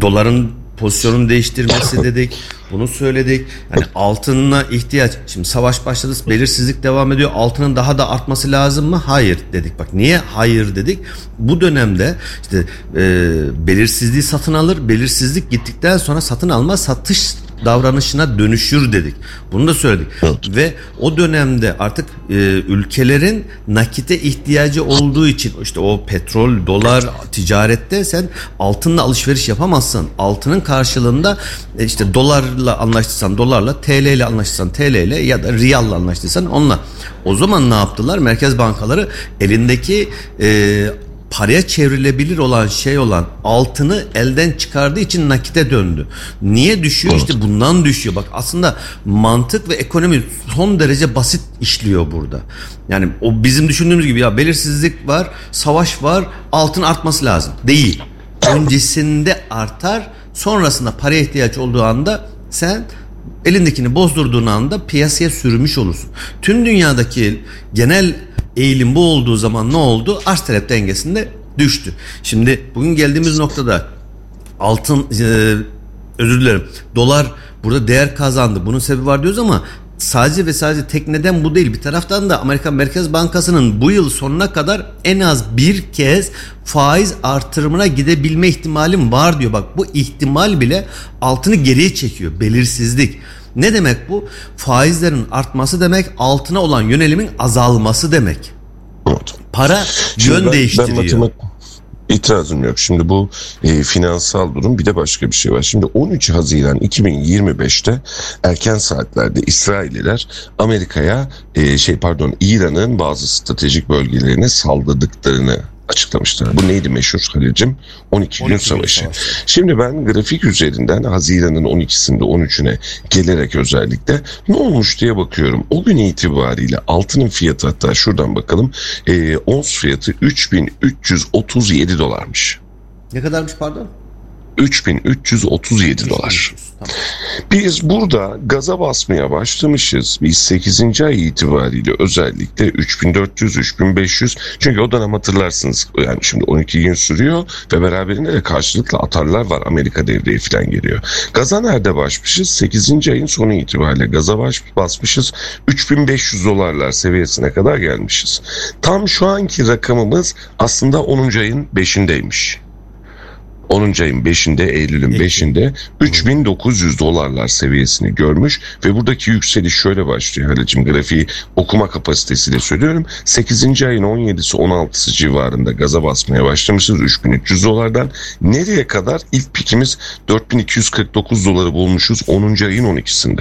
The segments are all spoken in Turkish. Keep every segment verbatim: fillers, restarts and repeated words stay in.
doların pozisyonun değiştirmesi dedik. Bunu söyledik. Yani altına ihtiyaç. Şimdi savaş başladı. Belirsizlik devam ediyor. Altının daha da artması lazım mı? Hayır dedik. Bak niye hayır dedik? Bu dönemde işte e, belirsizliği satın alır. Belirsizlik gittikten sonra satın alma satış davranışına dönüşür dedik. Bunu da söyledik. Evet. Ve o dönemde artık e, ülkelerin nakite ihtiyacı olduğu için işte o petrol, dolar, ticarette sen altınla alışveriş yapamazsın. Altının karşılığında e, işte dolarla anlaştıysan dolarla, T L ile anlaştıysan T L ile ya da riyalla anlaştıysan onunla. O zaman ne yaptılar? Merkez bankaları elindeki e, paraya çevrilebilir olan şey olan altını elden çıkardığı için nakite döndü. Niye düşüyor? Evet. İşte bundan düşüyor. Bak aslında mantık ve ekonomi son derece basit işliyor burada. Yani o bizim düşündüğümüz gibi ya belirsizlik var, savaş var, altın artması lazım. Değil. Öncesinde artar, sonrasında paraya ihtiyaç olduğu anda sen elindekini bozdurduğun anda piyasaya sürmüş olursun. Tüm dünyadaki genel eğilim bu olduğu zaman ne oldu? Arz talep dengesinde düştü. Şimdi bugün geldiğimiz noktada altın e, özür dilerim dolar burada değer kazandı. Bunun sebebi var diyoruz ama sadece ve sadece tek neden bu değil. Bir taraftan da Amerika Merkez Bankası'nın bu yıl sonuna kadar en az bir kez faiz artırımına gidebilme ihtimalim var diyor. Bak bu ihtimal bile altını geriye çekiyor. Belirsizlik. Ne demek bu? Faizlerin artması demek, altına olan yönelimin azalması demek. Evet. Para Şimdi yön ben, değiştiriyor. Ben matematik itirazım yok. Şimdi bu e, finansal durum, bir de başka bir şey var. Şimdi on üç Haziran iki bin yirmi beşte erken saatlerde İsrailliler Amerika'ya e, şey pardon İran'ın bazı stratejik bölgelerine saldırdıklarını açıklamışlar. Bu neydi meşhur Halil'cim? on iki gün savaşı. Savaşı. Şimdi ben grafik üzerinden Haziran'ın on ikisinde on üçüne gelerek özellikle ne olmuş diye bakıyorum. O gün itibariyle altının fiyatı, hatta şuradan bakalım, e, ons fiyatı üç bin üç yüz otuz yedi dolarmış. Ne kadarmış pardon? üç bin üç yüz otuz yedi dolar. Tamam. Biz burada gaza basmaya başlamışız. Biz sekizinci ay itibariyle özellikle üç bin dört yüz üç bin beş yüz, çünkü o dönem hatırlarsınız yani şimdi on iki gün sürüyor ve beraberinde de karşılıklı atarlar var. Amerika devreye falan geliyor. Gaza nerede başmışız? sekizinci ayın sonu itibariyle gaza baş, basmışız. üç bin beş yüz dolarlar seviyesine kadar gelmişiz. Tam şu anki rakamımız aslında onuncu ayın beşindeymiş. onuncu ayın beşinde, Eylül'ün beşinde üç bin dokuz yüz dolarlar seviyesini görmüş ve buradaki yükseliş şöyle başlıyor Halicim, grafiği okuma kapasitesiyle söylüyorum. sekizinci ayın on yedisi on altısı civarında gaza basmaya başlamışız üç bin üç yüz dolardan. Nereye kadar? İlk pikimiz dört bin iki yüz kırk dokuz doları bulmuşuz onuncu ayın on ikisinde.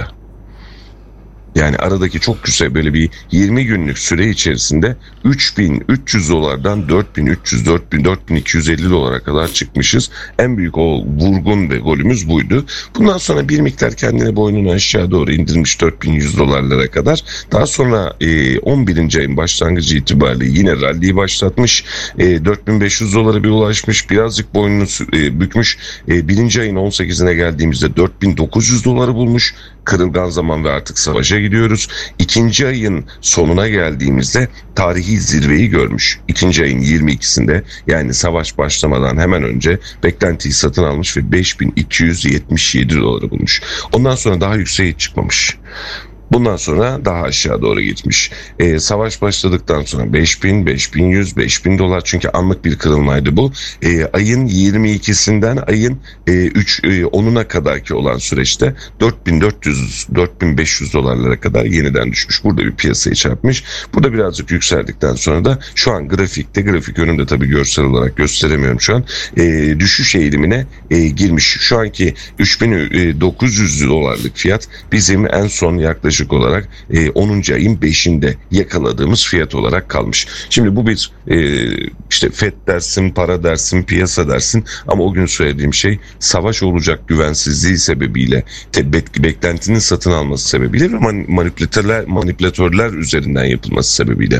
Yani aradaki çok güzel böyle bir yirmi günlük süre içerisinde üç bin üç yüz dolardan dört bin üç yüz, dört bin, dört bin iki yüz elli dolara kadar çıkmışız. En büyük o vurgun ve golümüz buydu. Bundan sonra bir miktar kendine boynunu aşağı doğru indirmiş dört bin yüz dolarlara kadar. Daha sonra e, on birinci ayın başlangıcı itibariyle yine rally'yi başlatmış. E, dört bin beş yüz dolara bir ulaşmış. Birazcık boynunu e, bükmüş. E, birinci ayın on sekizine geldiğimizde dört bin dokuz yüz doları bulmuş. Kırılgan zaman ve artık savaşa gidiyoruz. İkinci ayın sonuna geldiğimizde tarihi zirveyi görmüş. İkinci ayın yirmi ikisinde yani savaş başlamadan hemen önce beklentiyi satın almış ve beş bin iki yüz yetmiş yedi doları bulmuş. Ondan sonra daha yükseğe çıkmamış. Bundan sonra daha aşağı doğru gitmiş. Ee, savaş başladıktan sonra beş bin, beş bin yüz, beş bin dolar, çünkü anlık bir kırılmaydı bu. Ee, ayın yirmi ikisinden ayın e, üç, e, onuna kadarki olan süreçte dört bin dört yüz, dört bin beş yüz dolarlara kadar yeniden düşmüş. Burada bir piyasayı çarpmış. Burada birazcık yükseldikten sonra da şu an grafikte, grafik önümde tabii görsel olarak gösteremiyorum şu an, e, düşüş eğilimine e, girmiş. Şu anki üç bin dokuz yüz dolarlık fiyat bizim en son yaklaşık olarak e, onuncu ayın beşinde yakaladığımız fiyat olarak kalmış. Şimdi bu bir e, işte F E D dersin, para dersin, piyasa dersin ama o gün söylediğim şey savaş olacak güvensizliği sebebiyle, te- beklentinin satın alması sebebiyle ve manipülatörler, manipülatörler üzerinden yapılması sebebiyle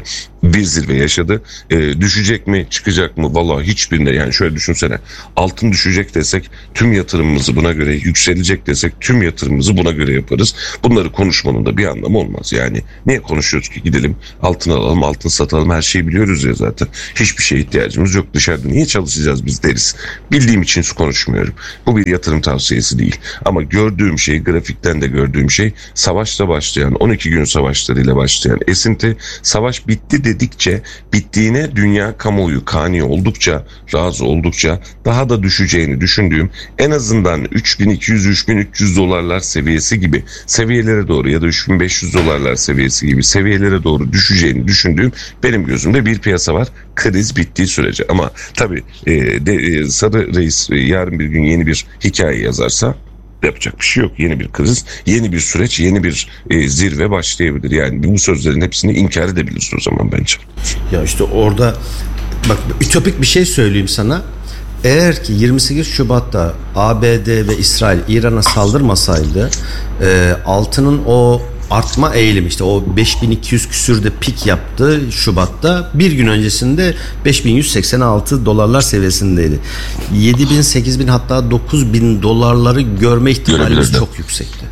bir zirve yaşadı. E, düşecek mi, çıkacak mı? Vallahi hiçbirine, yani şöyle düşünsene. Altın düşecek desek tüm yatırımımızı buna göre, yükselecek desek tüm yatırımımızı buna göre yaparız. Bunları konuşmanın da bir anlamı olmaz. Yani niye konuşuyoruz ki? Gidelim altın alalım, altın satalım, her şeyi biliyoruz ya zaten. Hiçbir şeye ihtiyacımız yok, dışarıda niye çalışacağız biz deriz. Bildiğim için konuşmuyorum. Bu bir yatırım tavsiyesi değil. Ama gördüğüm şey, grafikten de gördüğüm şey, savaşla başlayan, on iki gün savaşlarıyla başlayan esinti, savaş bitti dedikçe, bittiğine dünya kamuoyu kani oldukça, razı oldukça daha da düşeceğini düşündüğüm, en azından üç bin iki yüz üç bin üç yüz dolarlar seviyesi gibi seviyelere doğru ya da üç bin beş yüz dolarlar seviyesi gibi seviyelere doğru düşeceğini düşündüğüm benim gözümde bir piyasa var. Kriz bittiği sürece. Ama tabii e, de, e, Sarı Reis e, yarın bir gün yeni bir hikaye yazarsa yapacak bir şey yok. Yeni bir kriz, yeni bir süreç, yeni bir e, zirve başlayabilir. Yani bu sözlerin hepsini inkar edebiliriz o zaman bence. Ya işte orada bak, ütopik bir şey söyleyeyim sana. Eğer ki yirmi sekiz Şubat'ta A B D ve İsrail İran'a saldırmasaydı, e, altının o artma eğilimi, işte o beş bin iki yüz küsürde pik yaptı Şubat'ta, bir gün öncesinde beş bin yüz seksen altı dolarlar seviyesindeydi. yedi bin, sekiz bin, hatta dokuz bin dolarları görme ihtimalimiz çok yüksekti.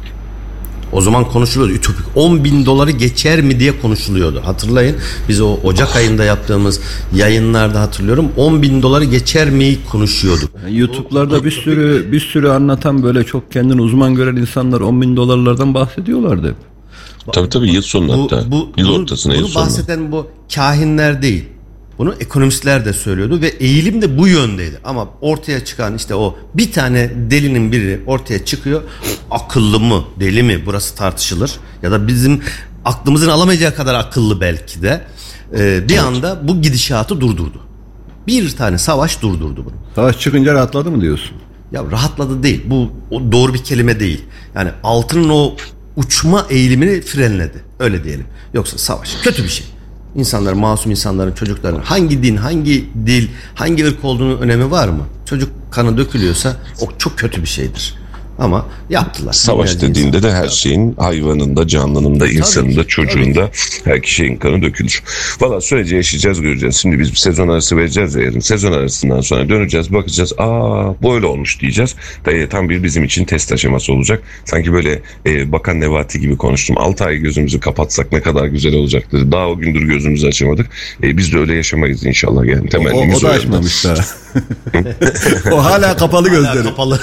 O zaman konuşuluyordu ütopik. on bin doları geçer mi diye konuşuluyordu. Hatırlayın, biz o Ocak ayında yaptığımız yayınlarda hatırlıyorum, on bin doları geçer mi konuşuyorduk. YouTube'larda bir sürü bir sürü anlatan, böyle çok kendini uzman gören insanlar on bin dolarlardan bahsediyorlardı hep. Tabii tabii, yıl sonu hatta. Bu, yıl bunu, ortasına, bunu yıl sonuna. bahseden bu kahinler değil. Bunu ekonomistler de söylüyordu ve eğilim de bu yöndeydi. Ama ortaya çıkan işte o bir tane delinin biri ortaya çıkıyor. Akıllı mı, deli mi, burası tartışılır. Ya da bizim aklımızın alamayacağı kadar akıllı belki de. Ee, bir anda bu gidişatı durdurdu. Bir tane savaş durdurdu bunu. Savaş çıkınca rahatladı mı diyorsun? Ya rahatladı değil. Bu o doğru bir kelime değil. Yani altının o uçma eğilimini frenledi. Öyle diyelim. Yoksa savaş kötü bir şey. İnsanlar, masum insanların, çocukların hangi din, hangi dil, hangi ırk olduğunun önemi var mı? Çocuk kanı dökülüyorsa o çok kötü bir şeydir. Ama yaptılar. Savaş dediğinde insan de her şeyin, hayvanın da, canlının da, insanın da, çocuğun da, her şeyin kanı dökülür. Valla süreci yaşayacağız, göreceğiz. Şimdi biz bir sezon arası vereceğiz ya yarın. Sezon arasından sonra döneceğiz, bakacağız. Aa, böyle olmuş diyeceğiz. Ve tam bir bizim için test aşaması olacak. Sanki böyle e, Bakan Nebati gibi konuştum. altı ay gözümüzü kapatsak ne kadar güzel olacaktı. Daha o gündür gözümüzü açamadık. E, biz de öyle yaşamayız inşallah. Yani temennimiz o, o da açmamış daha. O hala kapalı gözleri. Hala kapalı.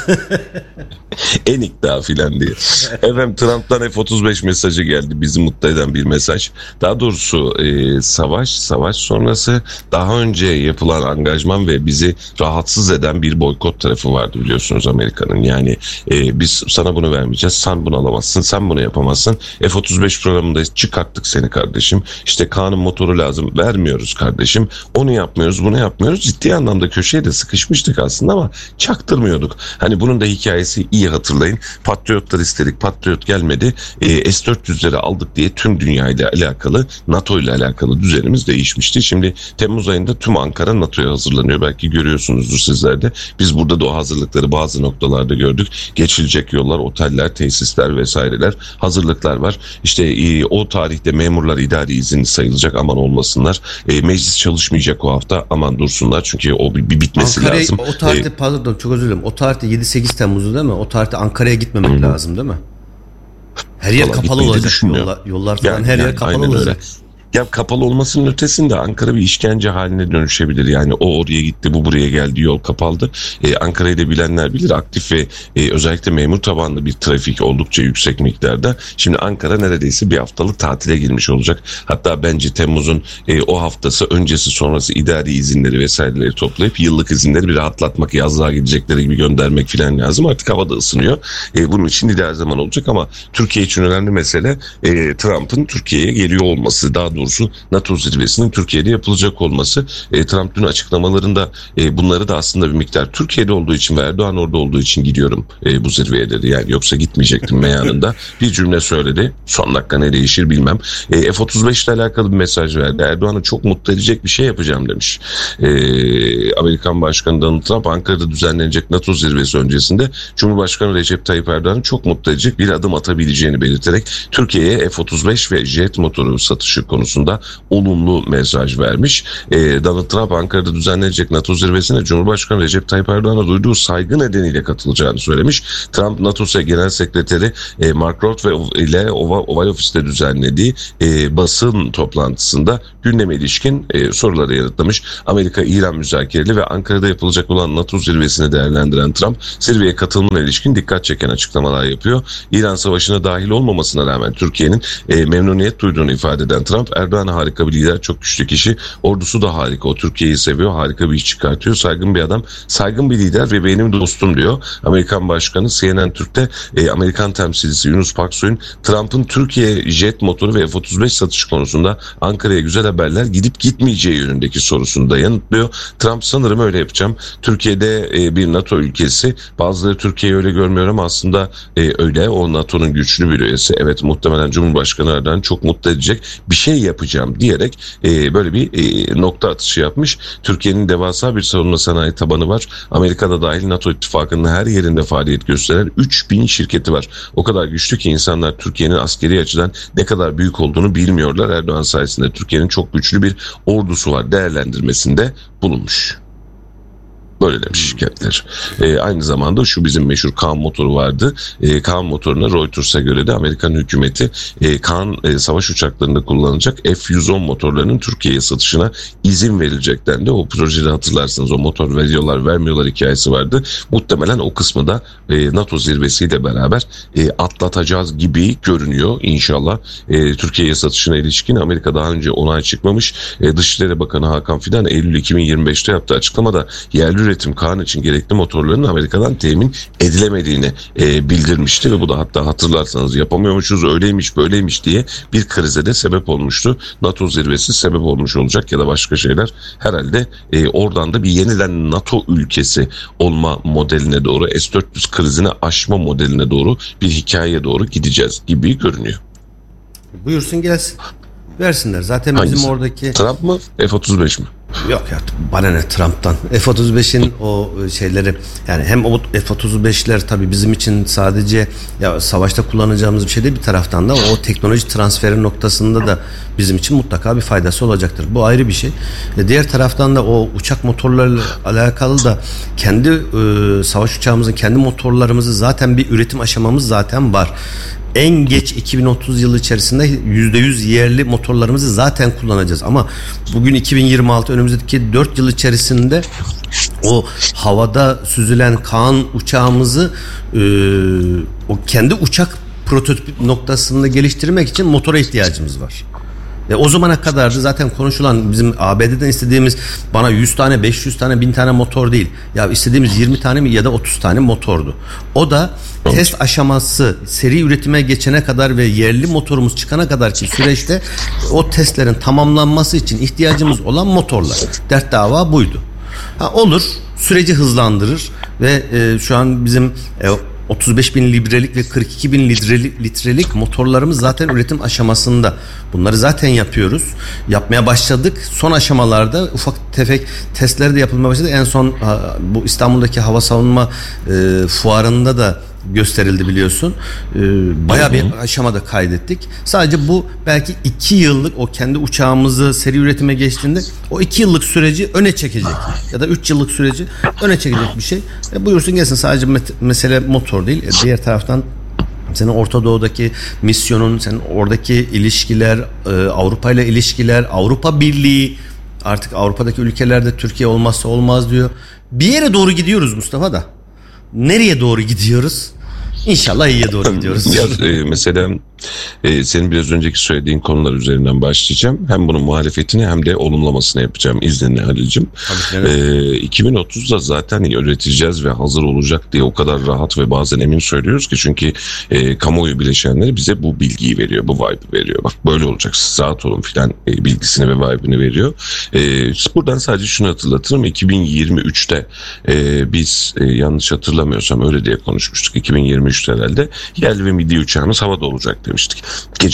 Enik daha filan diye. Efendim, Trump'tan F otuz beş mesajı geldi. Bizi mutlu eden bir mesaj. Daha doğrusu e, savaş, savaş sonrası daha önce yapılan angajman ve bizi rahatsız eden bir boykot tarafı vardı biliyorsunuz Amerika'nın. Yani e, biz sana bunu vermeyeceğiz, sen bunu alamazsın, sen bunu yapamazsın. F otuz beş programındayız, çıkarttık seni kardeşim. İşte Kaan'ın motoru lazım, vermiyoruz kardeşim. Onu yapmıyoruz, bunu yapmıyoruz. Ciddi anlamda köşeye de sıkışmıştık aslında ama çaktırmıyorduk. Hani bunun da hikayesi iyi hatırlayın. Patriotlar istedik, Patriot gelmedi. E, S dört yüzleri aldık diye tüm dünya ile alakalı, NATO ile alakalı düzenimiz değişmişti. Şimdi Temmuz ayında tüm Ankara NATO'ya hazırlanıyor. Belki görüyorsunuzdur sizler de. Biz burada da o hazırlıkları bazı noktalarda gördük. Geçilecek yollar, oteller, tesisler vesaireler, hazırlıklar var. İşte e, o tarihte memurlar idari izin sayılacak, aman olmasınlar. E, meclis çalışmayacak o hafta, aman dursunlar. Çünkü o bir, bir bitmesi Ankara'ya, lazım. O tarihte ee, pardon çok özür dilerim. O tarihte yedi sekiz Temmuz'u değil mi? O tarihte Ankara'ya gitmemek hı. lazım değil mi? Her yer Vallahi kapalı olacak. Yollar, yollar falan yani, her yer yani, kapalı olacak. Öyle. Ya kapalı olmasının ötesinde Ankara bir işkence haline dönüşebilir. Yani o oraya gitti, bu buraya geldi, yol kapandı. Ee, Ankara'yı da bilenler bilir, aktif ve e, özellikle memur tabanlı bir trafik oldukça yüksek miktarda. Şimdi Ankara neredeyse bir haftalık tatile girmiş olacak. Hatta bence Temmuz'un e, o haftası öncesi sonrası idari izinleri vesaireleri toplayıp yıllık izinleri bir rahatlatmak, yazlığa gidecekleri gibi göndermek falan lazım. Artık havada ısınıyor. E, bunun için ideal zaman olacak ama Türkiye için önemli mesele e, Trump'ın Türkiye'ye geliyor olması. Daha doğrusu NATO zirvesinin Türkiye'de yapılacak olması. E, Trump dün açıklamalarında e, bunları da aslında bir miktar Türkiye'de olduğu için ve Erdoğan orada olduğu için gidiyorum e, bu zirveye dedi. Yani yoksa gitmeyecektim meyanında. Bir cümle söyledi. Son dakika ne değişir bilmem. E, F otuz beş ile alakalı bir mesaj verdi. Erdoğan'ı çok mutlu edecek bir şey yapacağım demiş. E, Amerikan Başkanı Donald Trump Ankara'da düzenlenecek NATO zirvesi öncesinde Cumhurbaşkanı Recep Tayyip Erdoğan'ı çok mutlu edecek bir adım atabileceğini belirterek Türkiye'ye F otuz beş ve jet motoru satışı konusunda konusunda olumlu mesaj vermiş. E, Donald Trump Ankara'da düzenlenecek NATO zirvesine Cumhurbaşkanı Recep Tayyip Erdoğan'a duyduğu saygı nedeniyle katılacağını söylemiş. Trump NATO Genel Sekreteri e, Mark Rutte ile Oval Ofis'te düzenlediği e, basın toplantısında gündeme ilişkin e, soruları yanıtlamış. Amerika-İran müzakereli ve Ankara'da yapılacak olan NATO zirvesini değerlendiren Trump, zirveye katılımına ilişkin dikkat çeken açıklamalar yapıyor. İran Savaşı'na dahil olmamasına rağmen Türkiye'nin e, memnuniyet duyduğunu ifade eden Trump, Erdoğan harika bir lider, çok güçlü kişi, ordusu da harika, o Türkiye'yi seviyor, harika bir iş çıkartıyor, saygın bir adam, saygın bir lider ve benim dostum diyor. Amerikan Başkanı C N N Türk'te e, Amerikan temsilcisi Yunus Paksoy'un Trump'ın Türkiye jet motoru ve F otuz beş satışı konusunda Ankara'ya güzel haberler gidip gitmeyeceği yönündeki sorusunu da yanıtlıyor. Trump, sanırım öyle yapacağım. Türkiye'de e, bir NATO ülkesi, bazıları Türkiye'yi öyle görmüyor ama aslında e, öyle. O NATO'nun güçlü bir üyesi. Evet, muhtemelen Cumhurbaşkanı Erdoğan çok mutlu edecek bir şey yapacağım diyerek e, böyle bir e, nokta atışı yapmış. Türkiye'nin devasa bir savunma sanayi tabanı var. Amerika'da dahil NATO ittifakının her yerinde faaliyet gösteren üç bin şirketi var. O kadar güçlü ki insanlar Türkiye'nin askeri açıdan ne kadar büyük olduğunu bilmiyorlar. Erdoğan sayesinde Türkiye'nin çok güçlü bir ordusu var değerlendirmesinde bulunmuş. Böyle demiş şirketler. Ee, aynı zamanda şu bizim meşhur Kaan motoru vardı. Ee, Kaan motoruna Reuters'a göre de Amerikan hükümeti e, Kaan e, savaş uçaklarında kullanılacak F yüz on motorlarının Türkiye'ye satışına izin verilecek dendi. O projede hatırlarsınız, o motor veriyorlar vermiyorlar hikayesi vardı. Muhtemelen o kısmı da e, NATO zirvesiyle beraber e, atlatacağız gibi görünüyor inşallah. E, Türkiye'ye satışına ilişkin Amerika daha önce onay çıkmamış. E, Dışişleri Bakanı Hakan Fidan Eylül iki bin yirmi beşte yaptığı açıklamada yerli üretim Kaan için gerekli motorların Amerika'dan temin edilemediğini e, bildirmişti ve bu da hatta hatırlarsanız yapamıyormuşuz, öyleymiş böyleymiş diye bir krize de sebep olmuştu. NATO zirvesi sebep olmuş olacak ya da başka şeyler. Herhalde e, oradan da bir yeniden NATO ülkesi olma modeline doğru, S dört yüz krizini aşma modeline doğru bir hikayeye doğru gideceğiz gibi görünüyor. Buyursun gelsin. Versinler. Zaten Hangisi? bizim oradaki... Trump mı? F otuz beş mi? Yok ya, bana ne Trump'tan. F otuz beşin o şeyleri, yani hem o F otuz beşler tabii bizim için sadece ya savaşta kullanacağımız bir şey değil, bir taraftan da o teknoloji transferi noktasında da bizim için mutlaka bir faydası olacaktır. Bu ayrı bir şey. Diğer taraftan da o uçak motorlarıyla alakalı da kendi e, savaş uçağımızın kendi motorlarımızı zaten bir üretim aşamamız zaten var. En geç iki bin otuz yılı içerisinde yüzde yüz yerli motorlarımızı zaten kullanacağız. Ama bugün iki bin yirmi altı, önümüzdeki dört yıl içerisinde o havada süzülen Kaan uçağımızı e, o kendi uçak prototip noktasında geliştirmek için motora ihtiyacımız var. Ve o zamana kadar da zaten konuşulan, bizim A B D'den istediğimiz bana yüz tane, beş yüz tane, bin tane motor değil. Ya istediğimiz yirmi tane mi ya da otuz tane motordu. O da test aşaması seri üretime geçene kadar ve yerli motorumuz çıkana kadar ki süreçte o testlerin tamamlanması için ihtiyacımız olan motorlar. Dert dava buydu. Ha, olur, süreci hızlandırır ve e, şu an bizim e, otuz beş bin librelik ve kırk iki bin litrelik, litrelik motorlarımız zaten üretim aşamasında. Bunları zaten yapıyoruz. Yapmaya başladık. Son aşamalarda ufak tefek testleri de yapılmaya başladı. En son bu İstanbul'daki hava savunma e, fuarında da gösterildi biliyorsun. Ee, bayağı bir aşamada kaydettik. Sadece bu belki iki yıllık, o kendi uçağımızı seri üretime geçtiğinde o iki yıllık süreci öne çekecek. Ya da üç yıllık süreci öne çekecek bir şey. E, buyursun gelsin. Sadece met- mesele motor değil. E, diğer taraftan senin Orta Doğu'daki misyonun, senin oradaki ilişkiler, e, Avrupa ile ilişkiler, Avrupa Birliği, artık Avrupa'daki ülkelerde Türkiye olmazsa olmaz diyor. Bir yere doğru gidiyoruz Mustafa da. Nereye doğru gidiyoruz? İnşallah iyiye doğru gidiyoruz. Ya, e, mesela e, senin biraz önceki söylediğin konular üzerinden başlayacağım. Hem bunun muhalefetini hem de olumlamasını yapacağım izninle Halil'cim. E, iki bin otuzda zaten üreteceğiz ve hazır olacak diye o kadar rahat ve bazen emin söylüyoruz ki, çünkü e, kamuoyu bileşenleri bize bu bilgiyi veriyor, bu vibe'ı veriyor. Bak böyle olacak, siz rahat olun filan e, bilgisini ve vibe'ını veriyor. E, buradan sadece şunu hatırlatırım. iki bin yirmi üçte e, biz e, yanlış hatırlamıyorsam öyle diye konuşmuştuk. iki bin yirmi üçte herhalde yerli ve milli uçağımız havada olacak demiştik. Gecikti.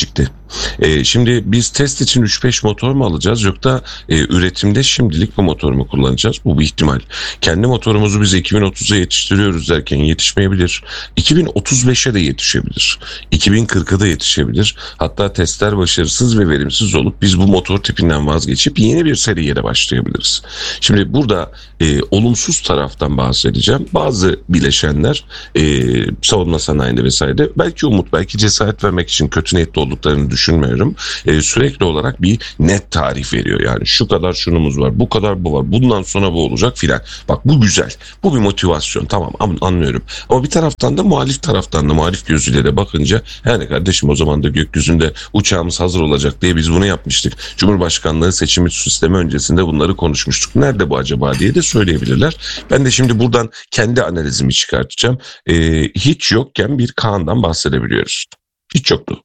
E, şimdi biz test için üç beş motor mu alacağız yoksa e, üretimde şimdilik bu motoru mu kullanacağız? Bu bir ihtimal. Kendi motorumuzu biz iki bin otuza yetiştiriyoruz derken yetişmeyebilir. iki bin otuz beşe de yetişebilir. iki bin kırka da yetişebilir. Hatta testler başarısız ve verimsiz olup biz bu motor tipinden vazgeçip yeni bir seriye de başlayabiliriz. Şimdi burada e, olumsuz taraftan bahsedeceğim. Bazı bileşenler e, savunma sanayinde vesaire belki umut, belki cesaret vermek için kötü niyetli olduklarını düşünmüyorum. E, sürekli olarak bir net tarih veriyor. Yani şu kadar şunumuz var, bu kadar bu var, bundan sonra bu olacak filan. Bak bu güzel. Bu bir motivasyon. Tamam, anlıyorum. Ama bir taraftan da muhalif taraftan da muhalif gözüyle de bakınca yani kardeşim o zaman da gökyüzünde uçağımız hazır olacak diye biz bunu yapmıştık. Cumhurbaşkanlığı seçimi sistemi öncesinde bunları konuşmuştuk. Nerede bu acaba diye de söyleyebilirler. Ben de şimdi buradan kendi analizimi çıkartacağım. Ee, hiç yokken bir Kaan'dan bahsedebiliyoruz. Hiç yoktu.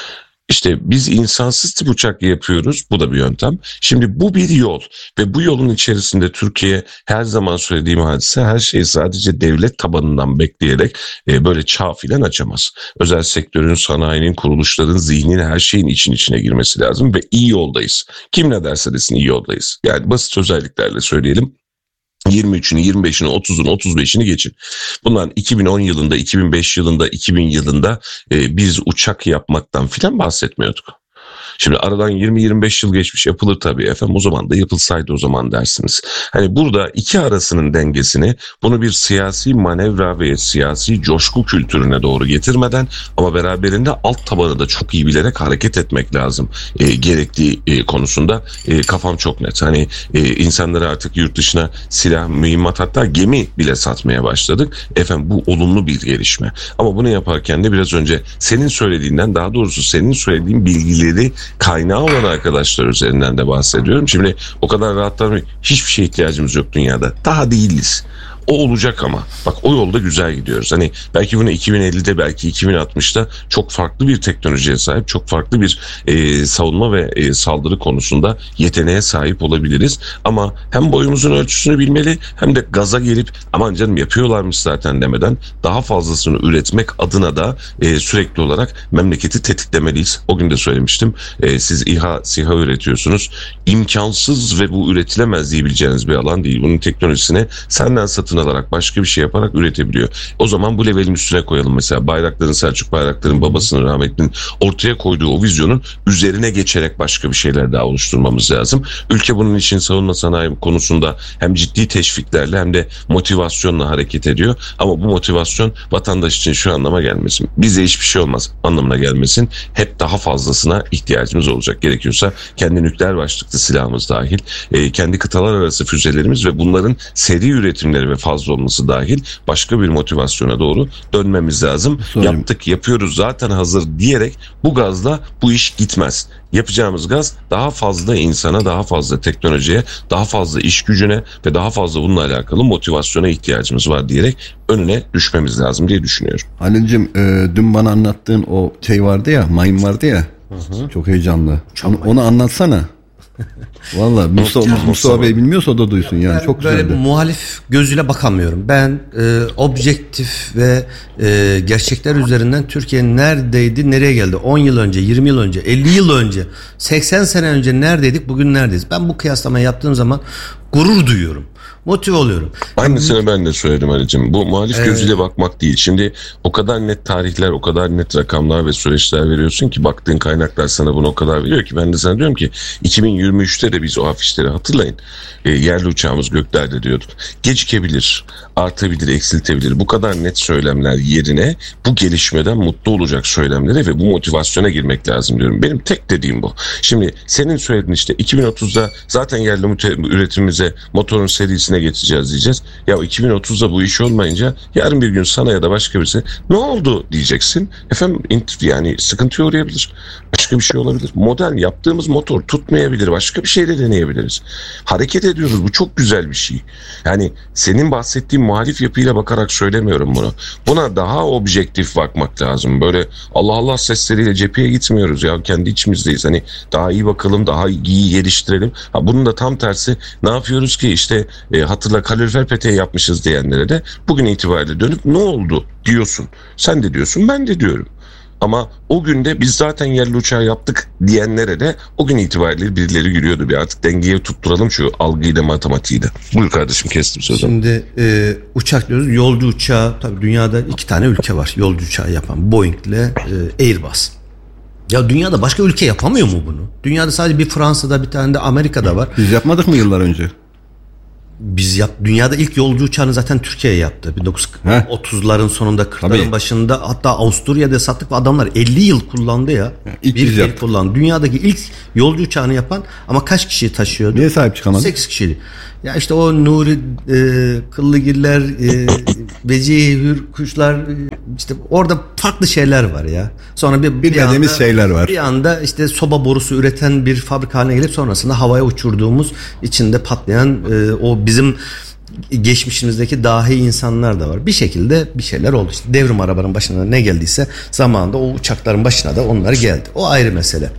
İşte biz insansız tip uçak yapıyoruz. Bu da bir yöntem. Şimdi bu bir yol ve bu yolun içerisinde Türkiye her zaman söylediğim hadise her şeyi sadece devlet tabanından bekleyerek e, böyle çağ filan açamaz. Özel sektörün, sanayinin, kuruluşların, zihnin her şeyin için içine girmesi lazım ve iyi yoldayız. Kim ne derse desin iyi yoldayız. Yani basit özelliklerle söyleyelim. yirmi üçünü, yirmi beşini, otuzunu, otuz beşini geçin. Bundan iki bin on yılında, iki bin beş yılında, iki bin yılında e, biz uçak yapmaktan filan bahsetmiyorduk. Şimdi aradan yirmi yirmi beş yıl geçmiş, yapılır tabii efendim, o zaman da yapılsaydı o zaman dersiniz. Hani burada iki arasının dengesini, bunu bir siyasi manevra ve siyasi coşku kültürüne doğru getirmeden ama beraberinde alt tabanı da çok iyi bilerek hareket etmek lazım e, gerektiği e, konusunda e, kafam çok net. Hani e, insanlara artık yurt dışına silah, mühimmat, hatta gemi bile satmaya başladık. Efendim bu olumlu bir gelişme. Ama bunu yaparken de biraz önce senin söylediğinden, daha doğrusu senin söylediğin bilgileri kaynağı olan arkadaşlar üzerinden de bahsediyorum. Şimdi o kadar rahatlar, hiçbir şeye ihtiyacımız yok dünyada. Daha değiliz. O olacak ama. Bak o yolda güzel gidiyoruz. Hani belki bunu iki bin ellide, belki iki bin altmışta çok farklı bir teknolojiye sahip, çok farklı bir e, savunma ve e, saldırı konusunda yeteneğe sahip olabiliriz. Ama hem boyumuzun ölçüsünü bilmeli hem de gaza gelip aman canım yapıyorlarmış zaten demeden daha fazlasını üretmek adına da e, sürekli olarak memleketi tetiklemeliyiz. O gün de söylemiştim. E, siz İHA, SİHA üretiyorsunuz. İmkansız ve bu üretilemez diyebileceğiniz bir alan değil. Bunun teknolojisini senden satın alarak, başka bir şey yaparak üretebiliyor. O zaman bu levelin üstüne koyalım mesela. Bayraktar'ın, Selçuk Bayraktar'ın, babasının rahmetlinin ortaya koyduğu o vizyonun üzerine geçerek başka bir şeyler daha oluşturmamız lazım. Ülke bunun için savunma sanayi konusunda hem ciddi teşviklerle hem de motivasyonla hareket ediyor. Ama bu motivasyon vatandaş için şu anlama gelmesin. Bize hiçbir şey olmaz anlamına gelmesin. Hep daha fazlasına ihtiyacımız olacak. Gerekiyorsa kendi nükleer başlıklı silahımız dahil, e, kendi kıtalar arası füzelerimiz ve bunların seri üretimleri ve fazla olması dahil başka bir motivasyona doğru dönmemiz lazım. Sorayım. Yaptık, yapıyoruz, zaten hazır diyerek bu gazla bu iş gitmez. Yapacağımız gaz daha fazla insana, daha fazla teknolojiye, daha fazla iş gücüne ve daha fazla bununla alakalı motivasyona ihtiyacımız var diyerek önüne düşmemiz lazım diye düşünüyorum. Halil'cim e, dün bana anlattığın o şey vardı ya, mayın vardı ya, hı hı. Çok heyecanlı. Onu, onu anlatsana. Valla Mustafa, Mustafa Bey bilmiyorsa o da duysun yani, ben çok böyle güzeldi. Muhalif gözüyle bakamıyorum. Ben e, objektif ve e, gerçekler üzerinden Türkiye neredeydi, nereye geldi? on yıl önce, yirmi yıl önce, elli yıl önce, seksen sene önce neredeydik, bugün neredeyiz? Ben bu kıyaslamayı yaptığım zaman gurur duyuyorum. Motive oluyorum. Aynısını ben de söyledim Ali'cim. Bu muhalif evet. gözüyle bakmak değil. Şimdi o kadar net tarihler, o kadar net rakamlar ve süreçler veriyorsun ki, baktığın kaynaklar sana bunu o kadar veriyor ki, ben de sana diyorum ki iki bin yirmi üçte de biz o afişleri hatırlayın. E, yerli uçağımız göklerde diyorduk. Gecikebilir, artabilir, eksiltebilir. Bu kadar net söylemler yerine bu gelişmeden mutlu olacak söylemlere ve bu motivasyona girmek lazım diyorum. Benim tek dediğim bu. Şimdi senin söylediğin işte iki bin otuzda zaten yerli üretimimize, motorun serisine geçeceğiz diyeceğiz. Ya iki bin otuzda bu iş olmayınca yarın bir gün sana ya da başka birisi ne oldu diyeceksin. Efendim yani sıkıntıya uğrayabilir. Başka bir şey olabilir. Modern yaptığımız motor tutmayabilir. Başka bir şeyle deneyebiliriz. Hareket ediyoruz. Bu çok güzel bir şey. Yani senin bahsettiğin muhalif yapıyla bakarak söylemiyorum bunu. Buna daha objektif bakmak lazım. Böyle Allah Allah sesleriyle cepheye gitmiyoruz ya. Kendi içimizdeyiz. Hani daha iyi bakalım, daha iyi geliştirelim. Ha, bunun da tam tersi ne yapıyoruz ki işte e, hatırla kalorifer peteği yapmışız diyenlere de bugün itibariyle dönüp ne oldu diyorsun. Sen de diyorsun, ben de diyorum. Ama o günde biz zaten yerli uçağı yaptık diyenlere de o gün itibariyle birileri gülüyordu. Bir artık dengeye tutturalım şu algıyla matematiği de. Buyur kardeşim, kestim sözü. Şimdi e, uçak diyoruz, yolcu uçağı. Tabii dünyada iki tane ülke var yolcu uçağı yapan, Boeing ile e, Airbus. Ya dünyada başka ülke yapamıyor mu bunu? Dünyada sadece bir Fransa'da, bir tane de Amerika'da var. Biz yapmadık mı yıllar önce? Biz yap, dünyada ilk yolcu uçağını zaten Türkiye yaptı. bin dokuz yüz otuzların sonunda, kırkların başında, hatta Avusturya'da sattık ve adamlar elli yıl kullandı ya. İlk bir yıl kullandı. Dünyadaki ilk yolcu uçağını yapan, ama kaç kişiyi taşıyordu? Niye sahip çıkamadı? sekiz kişiydi. Ya işte o Nuri e, Kıllıgiller, e, Vecihi Hürkuşlar, e, işte orada farklı şeyler var ya. Sonra bir, bir bilmediğimiz anda, şeyler var. Bir anda işte soba borusu üreten bir fabrika haline gelip sonrasında havaya uçurduğumuz, içinde patlayan e, o bizim geçmişimizdeki dahi insanlar da var. Bir şekilde bir şeyler oldu. İşte devrim arabanın başına ne geldiyse zamanında o uçakların başına da onlar geldi. O ayrı mesele.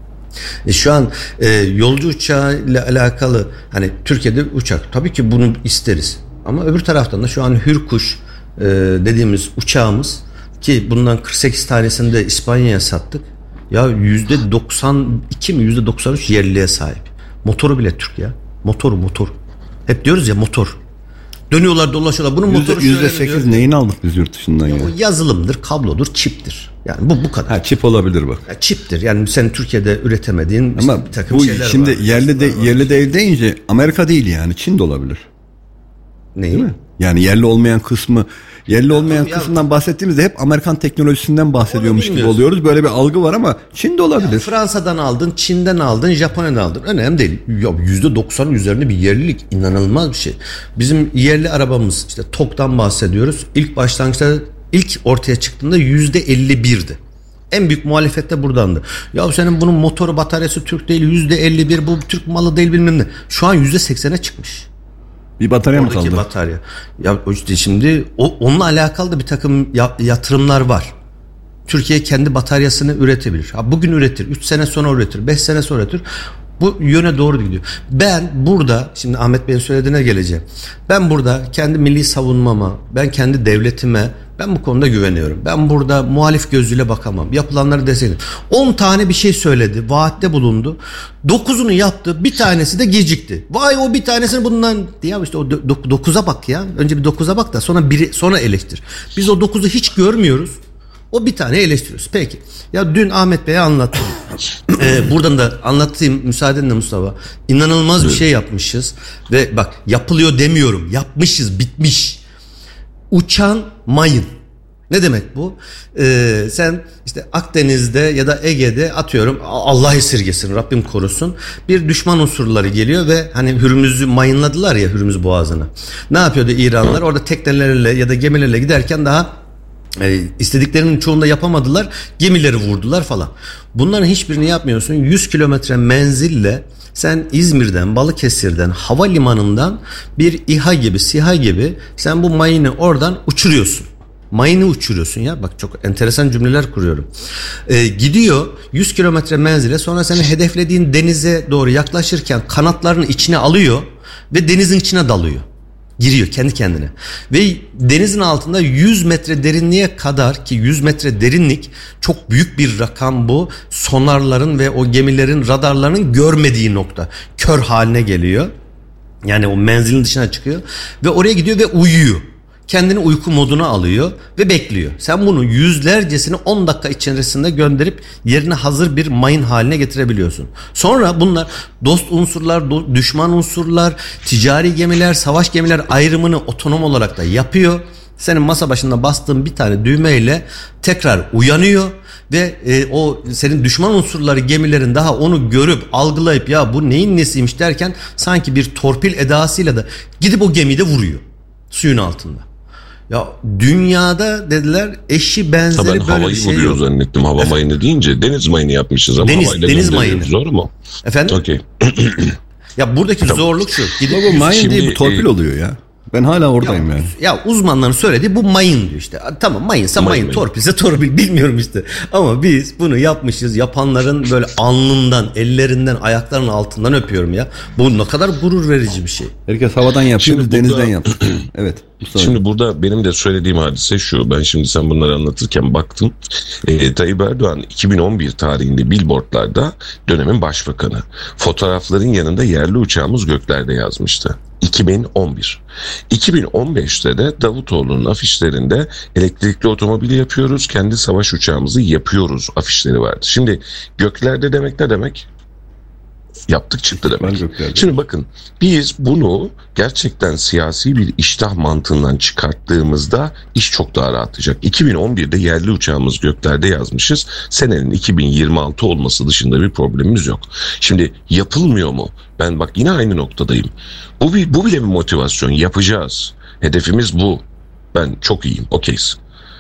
E şu an e, yolcu uçağı ile alakalı, hani Türkiye'de uçak, tabii ki bunu isteriz. Ama öbür taraftan da şu an Hürkuş e, dediğimiz uçağımız, ki bundan kırk sekiz tanesini de İspanya'ya sattık. Ya yüzde doksan iki mi yüzde doksan üç yerliye sahip. Motoru bile Türk ya. Motoru motor. Hep diyoruz ya motor. Dönüyorlar dolaşıyorlar. Bunun motoru şöyle. yüzde sekiz neyini aldık biz yurt dışından ya? O yazılımdır, kablodur, çiptir. Yani bu bu kadar. Ha, çip olabilir bak. Ya çiptir. Yani senin Türkiye'de üretemediğin ama işte bir takım bu şeyler şimdi var. yerli de yerli değil deyince Amerika değil yani, Çin de olabilir. Neyi? Değil mi? Yani yerli olmayan kısmı, yerli olmayan ya, kısmından bahsettiğimizde hep Amerikan teknolojisinden bahsediyormuş gibi oluyoruz. Böyle bir algı var ama Çin de olabilir. Ya Fransa'dan aldın, Çin'den aldın, Japonya'dan aldın. Önemli değil. Ya yüzde doksanın üzerinde bir yerlilik, inanılmaz bir şey. Bizim yerli arabamız, işte T O G'dan bahsediyoruz. İlk başlangıçta, ilk ortaya çıktığında yüzde elli birdi. En büyük muhalefet de buradandı. Ya senin bunun motoru, bataryası Türk değil, yüzde elli bir, bu Türk malı değil bilmem ne. Şu an yüzde seksene çıkmış. Bir batarya mı kaldı? Batarya. Ya işte şimdi o, onunla alakalı da bir takım yatırımlar var. Türkiye kendi bataryasını üretebilir. Ha, bugün üretir, üç sene sonra üretir, beş sene sonra üretir. Bu yöne doğru gidiyor. Ben burada, şimdi Ahmet Bey'in söylediğine geleceğim. Ben burada kendi milli savunmama, ben kendi devletime, ben bu konuda güveniyorum. Ben burada muhalif gözüyle bakamam. Yapılanları desteklerim. on tane bir şey söyledi, vaatte bulundu. dokuzunu yaptı, bir tanesi de gecikti. Vay o bir tanesini bundan, ya işte o dokuza bak ya. Önce bir dokuza bak da sonra biri sonra eleştir. Biz o dokuzu hiç görmüyoruz. O bir tane eleştiriyoruz. Peki. Ya dün Ahmet Bey'e anlattım. ee, buradan da anlatayım müsaadenle Mustafa. İnanılmaz bir şey yapmışız. Ve bak, yapılıyor demiyorum. Yapmışız, bitmiş. Uçan mayın. Ne demek bu? Ee, sen işte Akdeniz'de ya da Ege'de, atıyorum, Allah esirgesin, Rabbim korusun, bir düşman unsurları geliyor ve hani Hürmüz'ü mayınladılar ya, Hürmüz Boğazı'nı. Ne yapıyordu İranlılar? Orada teknelerle ya da gemilerle giderken daha E, istediklerinin çoğunda yapamadılar. Gemileri vurdular falan. Bunların hiçbirini yapmıyorsun. yüz kilometre menzille sen İzmir'den, Balıkesir'den, havalimanından bir İHA gibi, SİHA gibi sen bu mayını oradan uçuruyorsun. Mayını uçuruyorsun ya. Bak, çok enteresan cümleler kuruyorum. E, gidiyor yüz kilometre menzile, sonra seni hedeflediğin denize doğru yaklaşırken kanatlarını içine alıyor ve denizin içine dalıyor. Giriyor kendi kendine. Ve denizin altında yüz metre derinliğe kadar, ki yüz metre derinlik çok büyük bir rakam bu. Sonarların ve o gemilerin, radarlarının görmediği nokta. Kör haline geliyor. Yani o menzilin dışına çıkıyor. Ve oraya gidiyor ve uyuyor. Kendini uyku moduna alıyor ve bekliyor. Sen bunu yüzlercesini on dakika içerisinde gönderip yerine hazır bir mayın haline getirebiliyorsun. Sonra bunlar dost unsurlar, düşman unsurlar, ticari gemiler, savaş gemiler ayrımını otonom olarak da yapıyor. Senin masa başında bastığın bir tane düğmeyle tekrar uyanıyor ve e, o senin düşman unsurları gemilerin daha onu görüp algılayıp ya bu neyin nesiymiş derken sanki bir torpil edasıyla da gidip o gemiyi de vuruyor suyun altında. Ya dünyada dediler eşi benzeri ha, ben böyle bir şey yok. Havayı vuruyor zannettim. Hava Efendim? mayını deyince deniz mayını yapmışız ama Deniz, havayla deniz mayını. Zor mu? Efendim? Okey. Ya buradaki tamam. Zorluk şu. Gidip bu mayın Şimdi, değil, bu torpil e, oluyor ya. Ben hala oradayım ya, yani. Ya uzmanların söylediği bu mayın diyor işte. Tamam, mayınsa mayın, mayın, mayın. Torpilse torpil, bilmiyorum işte. Ama biz bunu yapmışız. Yapanların böyle alnından, ellerinden, ayaklarının altından öpüyorum ya. Bu ne kadar gurur verici bir şey. Herkes havadan yapıyor, biz denizden yaptık. Evet. Şimdi burada benim de söylediğim hadise şu. Ben şimdi sen bunları anlatırken baktım. E, Tayyip Erdoğan iki bin on bir tarihinde billboardlarda dönemin başbakanı. Fotoğrafların yanında yerli uçağımız göklerde yazmıştı. iki bin on bir. iki bin on beşte de Davutoğlu'nun afişlerinde elektrikli otomobili yapıyoruz, kendi savaş uçağımızı yapıyoruz afişleri vardı. Şimdi göklerde demek ne demek? Yaptık çıktı demek. Şimdi bakın, biz bunu gerçekten siyasi bir iştah mantığından çıkarttığımızda iş çok daha rahatlayacak. iki bin on birde yerli uçağımız göklerde yazmışız. Senenin iki bin yirmi altı olması dışında bir problemimiz yok. Şimdi yapılmıyor mu? Ben bak yine aynı noktadayım. Bu, bir, bu bile bir motivasyon. Yapacağız. Hedefimiz bu. Ben çok iyiyim. Okeyiz.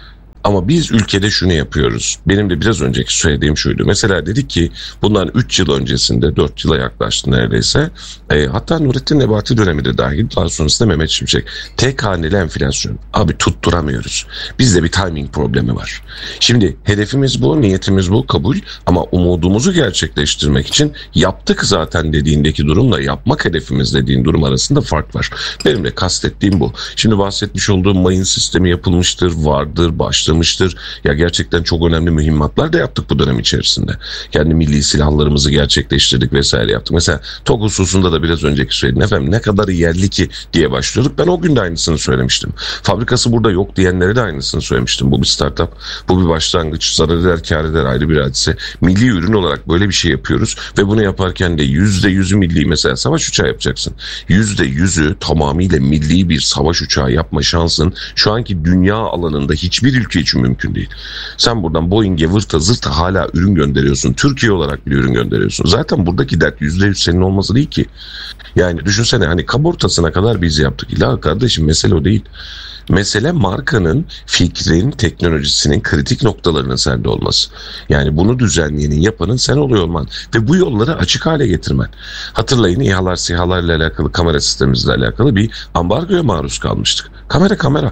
Ama biz ülkede şunu yapıyoruz. Benim de biraz önceki söylediğim şuydu. Mesela dedik ki bundan üç yıl öncesinde, dört yıla yaklaştı neredeyse. E, hatta Nurettin Nebati dönemi de dahil. Daha sonrasında Mehmet Şimşek. Tek haneli enflasyon. Abi tutturamıyoruz. Bizde bir timing problemi var. Şimdi hedefimiz bu, niyetimiz bu, kabul. Ama umudumuzu gerçekleştirmek için yaptık zaten dediğindeki durumla yapmak hedefimiz dediğin durum arasında fark var. Benim de kastettiğim bu. Şimdi bahsetmiş olduğum mayın sistemi yapılmıştır, vardır, başlamıştır. Ya gerçekten çok önemli mühimmatlar da yaptık bu dönem içerisinde. Kendi milli silahlarımızı gerçekleştirdik vesaire yaptık. Mesela TOG hususunda da biraz önceki söyledim. Efendim ne kadar yerli ki diye başlıyorduk. Ben o gün de aynısını söylemiştim. Fabrikası burada yok diyenlere de aynısını söylemiştim. Bu bir startup. Bu bir başlangıç. Zarar eder, kâr eder ayrı bir hadise. Milli ürün olarak böyle bir şey yapıyoruz ve bunu yaparken de yüzde yüzü milli, mesela savaş uçağı yapacaksın. Yüzde yüzü tamamıyla milli bir savaş uçağı yapma şansın şu anki dünya alanında hiçbir ülke için mümkün değil. Sen buradan Boeing'e vırta zırta hala ürün gönderiyorsun. Türkiye olarak bir ürün gönderiyorsun. Zaten buradaki dert yüzde yüz senin olması değil ki. Yani düşünsene, hani kabortasına kadar biz yaptık. İlla kardeşim, mesele o değil. Mesele markanın, fikrin, teknolojisinin kritik noktalarının sende olması. Yani bunu düzenleyenin, yapanın sen oluyor olman ve bu yolları açık hale getirmen. Hatırlayın, İHA'lar, SİHA'larla alakalı, kamera sistemimizle alakalı bir ambargoya maruz kalmıştık. Kamera kamera.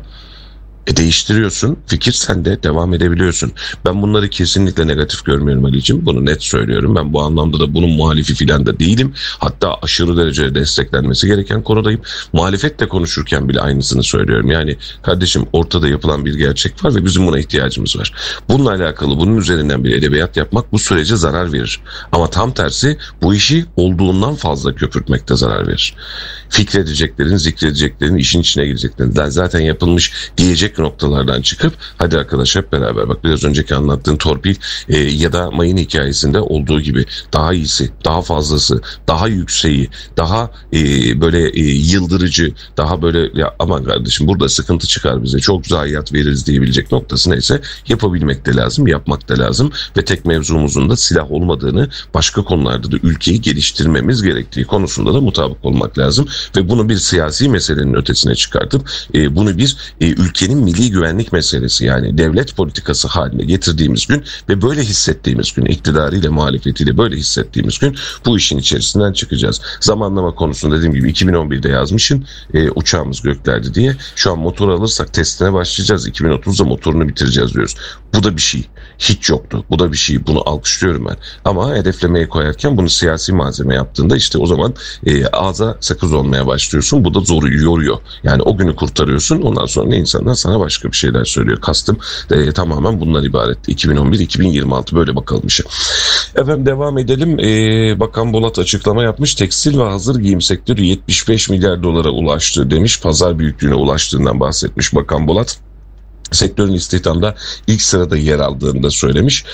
E değiştiriyorsun, fikir sende, devam edebiliyorsun. Ben bunları kesinlikle negatif görmüyorum Ali'ciğim. Bunu net söylüyorum. Ben bu anlamda da bunun muhalifi filan da değilim. Hatta aşırı derecede desteklenmesi gereken konudayım. Muhalefetle konuşurken bile aynısını söylüyorum. Yani kardeşim, ortada yapılan bir gerçek var ve bizim buna ihtiyacımız var. Bununla alakalı bunun üzerinden bir edebiyat yapmak bu sürece zarar verir. Ama tam tersi, bu işi olduğundan fazla köpürtmekte zarar verir. Fikredeceklerin, zikredeceklerin, işin içine gireceklerin, zaten yapılmış diyecek noktalardan çıkıp hadi arkadaş hep beraber, bak biraz önceki anlattığın torpil e, ya da mayın hikayesinde olduğu gibi daha iyisi, daha fazlası, daha yükseği, daha e, böyle e, yıldırıcı, daha böyle ya aman kardeşim burada sıkıntı çıkar bize, çok zayiat veririz diyebilecek noktası neyse yapabilmek de lazım, yapmak da lazım ve tek mevzumuzun da silah olmadığını, başka konularda da ülkeyi geliştirmemiz gerektiği konusunda da mutabık olmak lazım ve bunu bir siyasi meselenin ötesine çıkartıp e, bunu bir e, ülkenin milli güvenlik meselesi, yani devlet politikası haline getirdiğimiz gün ve böyle hissettiğimiz gün, iktidarıyla muhalefetiyle böyle hissettiğimiz gün bu işin içerisinden çıkacağız. Zamanlama konusunda dediğim gibi iki bin on birde yazmışsın e, uçağımız göklerde diye. Şu an motor alırsak testine başlayacağız. iki bin otuzda motorunu bitireceğiz diyoruz. Bu da bir şey. Hiç yoktu. Bu da bir şey. Bunu alkışlıyorum ben. Ama hedeflemeye koyarken bunu siyasi malzeme yaptığında işte o zaman e, ağza sakız olmaya başlıyorsun. Bu da zoru yoruyor. Yani o günü kurtarıyorsun. Ondan sonra ne insanlar sana başka bir şeyler söylüyor. Kastım e, tamamen bundan ibaret. iki bin on bir iki bin yirmi altı böyle bakalım işe. Efendim devam edelim. E, Bakan Bolat açıklama yapmış. Tekstil ve hazır giyim sektörü yetmiş beş milyar dolara ulaştı demiş. Pazar büyüklüğüne ulaştığından bahsetmiş Bakan Bolat. Sektörün istihdamda ilk sırada yer aldığını da söylemiş.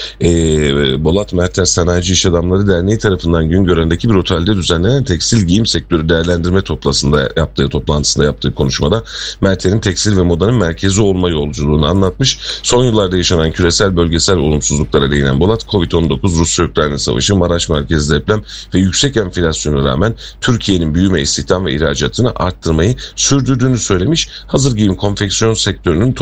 Ee, Bolat Mertens Sanayici İş Adamları Derneği tarafından Güngören'deki bir otelde düzenlenen tekstil giyim sektörü değerlendirme toplantısında yaptığı toplantısında yaptığı konuşmada Merten'in tekstil ve modanın merkezi olma yolculuğunu anlatmış. Son yıllarda yaşanan küresel bölgesel olumsuzluklara değinen Bolat, kovid on dokuz, Rusya-Ukrayna savaşı, Maraş merkezli deprem ve yüksek enflasyona rağmen Türkiye'nin büyüme, istihdam ve ihracatını arttırmayı sürdürdüğünü söylemiş. Hazır giyim konfeksiyon sektörünün toplam ihracatı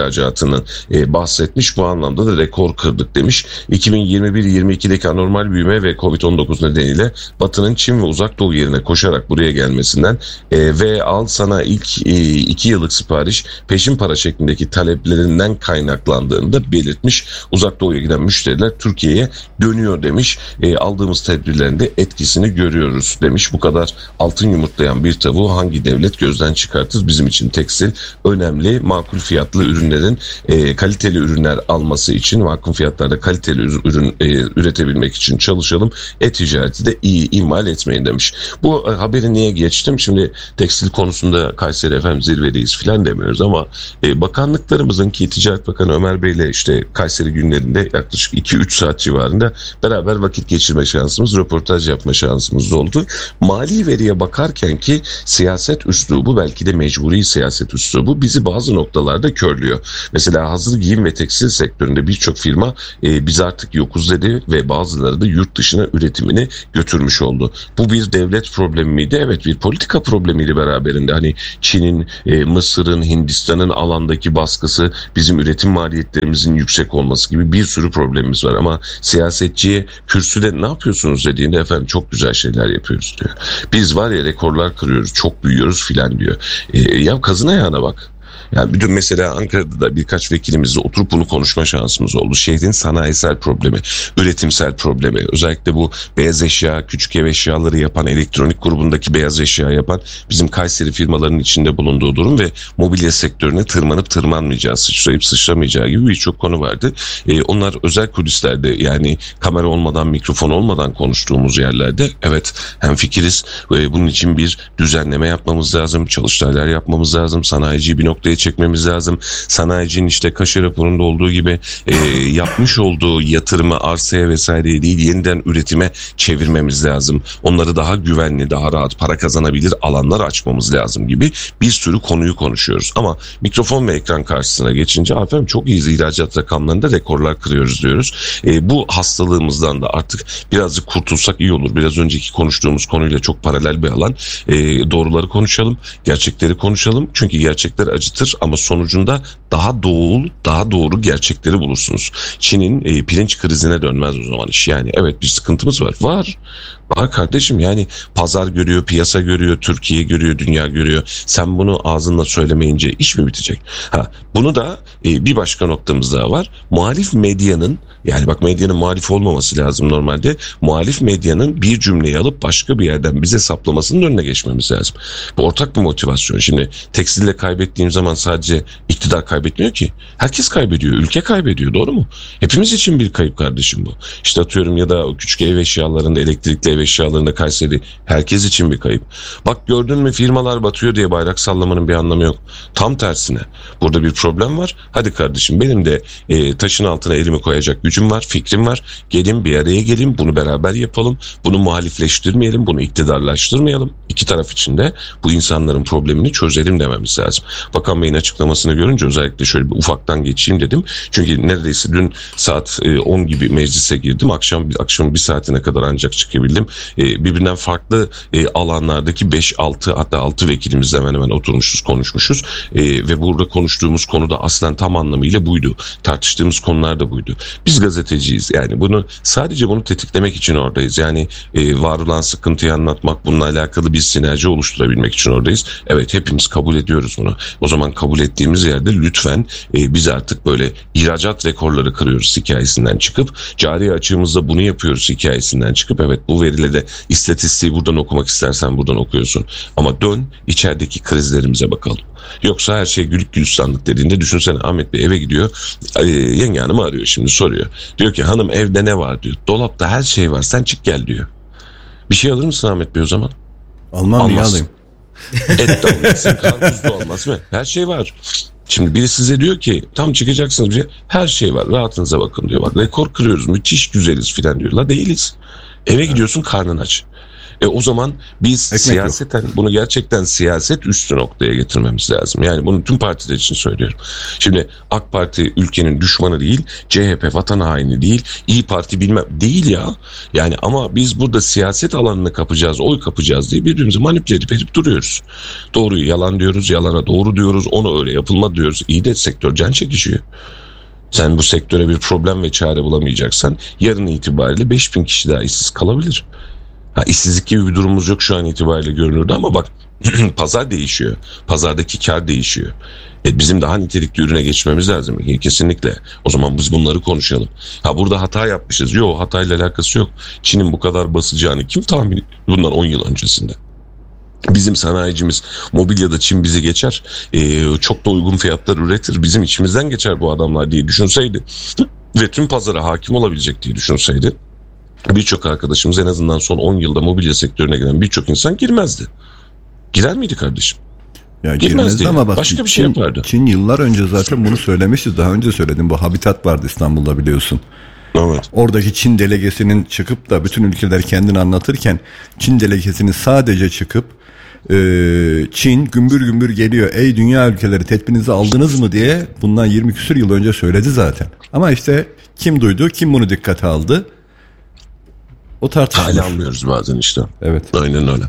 ihracatının e, bahsetmiş. Bu anlamda da rekor kırdık demiş. iki bin yirmi bir yirmi ikideki anormal büyüme ve kovid on dokuz nedeniyle Batı'nın Çin ve Uzak Doğu yerine koşarak buraya gelmesinden e, ve al sana ilk e, iki yıllık sipariş peşin para şeklindeki taleplerinden kaynaklandığını da belirtmiş. Uzak Doğu'ya giden müşteriler Türkiye'ye dönüyor demiş. E, aldığımız tedbirlerin de etkisini görüyoruz demiş. Bu kadar altın yumurtlayan bir tavuğu hangi devlet gözden çıkartır? Bizim için tekstil önemli. Makul fiyatlı ürünlerin e, kaliteli ürünler alması için, makul fiyatlarda kaliteli ürün e, üretebilmek için çalışalım. E-ticareti de iyi ihmal etmeyin demiş. Bu e, haberi niye geçtim? Şimdi tekstil konusunda Kayseri efendim zirvedeyiz filan demiyoruz ama e, bakanlıklarımızın ki Ticaret Bakanı Ömer Bey'le işte Kayseri günlerinde yaklaşık iki üç saat civarında beraber vakit geçirme şansımız, röportaj yapma şansımız oldu. Mali veriye bakarken ki siyaset üslubu, belki de mecburi siyaset üslubu bizi bazı noktalarda körlüyor. Mesela hazır giyim ve tekstil sektöründe birçok firma e, biz artık yokuz dedi ve bazıları da yurt dışına üretimini götürmüş oldu. Bu bir devlet problemi miydi? Evet, bir politika problemiyle beraberinde. Hani Çin'in, e, Mısır'ın, Hindistan'ın alandaki baskısı, bizim üretim maliyetlerimizin yüksek olması gibi bir sürü problemimiz var. Ama siyasetçiye kürsüde ne yapıyorsunuz dediğinde efendim çok güzel şeyler yapıyoruz diyor. Biz var ya rekorlar kırıyoruz, çok büyüyoruz filan diyor. E, ya kazın ayağına bak. Yani bir de mesela Ankara'da da birkaç vekilimizle oturup bunu konuşma şansımız oldu. Şehrin sanayisel problemi, üretimsel problemi, özellikle bu beyaz eşya, küçük ev eşyaları yapan, elektronik grubundaki beyaz eşya yapan bizim Kayseri firmalarının içinde bulunduğu durum ve mobilya sektörüne tırmanıp tırmanmayacağı, sıçrayıp sıçramayacağı gibi birçok konu vardı. Ee, onlar özel kulislerde, yani kamera olmadan, mikrofon olmadan konuştuğumuz yerlerde evet hemfikiriz. Ee, bunun için bir düzenleme yapmamız lazım, çalıştaylar yapmamız lazım, sanayiciyi bir noktaya çekmemiz lazım. Sanayicinin işte Kaşe raporunda olduğu gibi e, yapmış olduğu yatırımı arsaya vesaireye değil, yeniden üretime çevirmemiz lazım. Onları daha güvenli, daha rahat para kazanabilir alanlar açmamız lazım gibi bir sürü konuyu konuşuyoruz. Ama mikrofon ve ekran karşısına geçince efendim çok iyiyiz, ihracat rakamlarında rekorlar kırıyoruz diyoruz. E, bu hastalığımızdan da artık birazcık kurtulsak iyi olur. Biraz önceki konuştuğumuz konuyla çok paralel bir alan. E, doğruları konuşalım, gerçekleri konuşalım. Çünkü gerçekler acıtır ama sonucunda daha doğru, daha doğru gerçekleri bulursunuz. Çin'in e, pirinç krizine dönmez o zaman iş. Yani evet bir sıkıntımız var. Var. Var kardeşim, yani pazar görüyor, piyasa görüyor, Türkiye görüyor, dünya görüyor. Sen bunu ağzınla söylemeyince iş mi bitecek? Ha, bunu da e, bir başka noktamız daha var. Muhalif medyanın, yani bak medyanın muhalif olmaması lazım normalde. Muhalif medyanın bir cümleyi alıp başka bir yerden bize saplamasının önüne geçmemiz lazım. Bu ortak bir motivasyon. Şimdi tekstille kaybettiğim zaman sadece iktidar kaybetmiyor ki. Herkes kaybediyor, ülke kaybediyor, doğru mu? Hepimiz için bir kayıp kardeşim bu. İşte atıyorum ya da o küçük ev eşyalarında, elektrikli ev eşyalarında Kayseri, herkes için bir kayıp. Bak gördün mü, firmalar batıyor diye bayrak sallamanın bir anlamı yok. Tam tersine. Burada bir problem var. Hadi kardeşim, benim de e, taşın altına elimi koyacak gücüm var, fikrim var. Gelin bir araya gelin, bunu beraber yapalım. Bunu muhalifleştirmeyelim, bunu iktidarlaştırmayalım. İki taraf için de bu insanların problemini çözelim dememiz lazım. Bakan Bey'in açıklamasını görünce özellikle şöyle bir ufaktan geçeyim dedim. Çünkü neredeyse dün saat on gibi meclise girdim. Akşam akşam bir saatine kadar ancak çıkabildim. Birbirinden farklı alanlardaki beş altı hatta altı vekilimizle hemen hemen oturmuşuz, konuşmuşuz. Ve burada konuştuğumuz konu da aslen tam anlamıyla buydu. Tartıştığımız konular da buydu. Biz gazeteciyiz. Yani bunu sadece bunu tetiklemek için oradayız. Yani var olan sıkıntıyı anlatmak, bununla alakalı bir sinerji oluşturabilmek için oradayız. Evet, hepimiz kabul ediyoruz bunu. O zaman kabul ettiğimiz yerde lütfen e, biz artık böyle ihracat rekorları kırıyoruz hikayesinden çıkıp, cari açığımızda bunu yapıyoruz hikayesinden çıkıp, evet bu veriyle de istatistiği buradan okumak istersen buradan okuyorsun. Ama dön içerideki krizlerimize bakalım. Yoksa her şey gülük gülistanlık dediğinde düşünsene, Ahmet Bey eve gidiyor, e, yenge hanımı arıyor şimdi, soruyor. Diyor ki hanım evde ne var diyor. Dolapta her şey var, sen çık gel diyor. Bir şey alır mısın Ahmet Bey o zaman? Almam, niye alayım? Et de olmasın, karpuz da olmaz mı? Her şey var. Şimdi biri size diyor ki tam çıkacaksınız bir şey, her şey var, rahatınıza bakın diyor. Bak rekor kırıyoruz, müthiş güzeliz filan diyor. La değiliz. Eve gidiyorsun, karnın aç. E o zaman biz Ekmek siyaseten yok. bunu gerçekten siyaset üstü noktaya getirmemiz lazım. Yani bunu tüm partiler için söylüyorum. Şimdi AK Parti ülkenin düşmanı değil, C H P vatan haini değil, İyi Parti bilmem değil ya. Yani ama biz burada siyaset alanını kapacağız, oy kapacağız diye birbirimizi manipüle edip edip duruyoruz. Doğruyu yalan diyoruz, yalana doğru diyoruz, onu öyle yapılma diyoruz. İyi de sektör can çekişiyor. Sen bu sektöre bir problem ve çare bulamayacaksan yarın itibariyle beş bin kişi daha işsiz kalabilir. Ha, işsizlik gibi bir durumumuz yok şu an itibariyle görünürdü ama bak pazar değişiyor. Pazardaki kar değişiyor. E, bizim daha nitelikli ürüne geçmemiz lazım. E, kesinlikle. O zaman biz bunları konuşalım. Ha burada hata yapmışız. Yok, hatayla alakası yok. Çin'in bu kadar basacağını kim tahmin etti bundan on yıl öncesinde? Bizim sanayicimiz mobilyada Çin bizi geçer. E, çok da uygun fiyatlar üretir. Bizim içimizden geçer bu adamlar diye düşünseydi ve tüm pazara hakim olabilecek diye düşünseydi, birçok arkadaşımız en azından son on yılda mobilya sektörüne giren birçok insan girmezdi. Girer miydi kardeşim? Ya Girmezdi girmezdi ama bak başka bir Çin, şey yapardı. Çin yıllar önce zaten bunu söylemişti. Daha önce söyledim. Bu Habitat vardı İstanbul'da biliyorsun. Evet. Oradaki Çin delegesinin çıkıp da bütün ülkeler kendini anlatırken Çin delegesinin sadece çıkıp e, Çin gümbür gümbür geliyor. Ey dünya ülkeleri tedbirinizi aldınız mı diye bundan yirmi küsur yıl önce söyledi zaten. Ama işte kim duydu, kim bunu dikkate aldı? O tartışılır. Hala anlıyoruz bazen işte. Evet. Aynen öyle.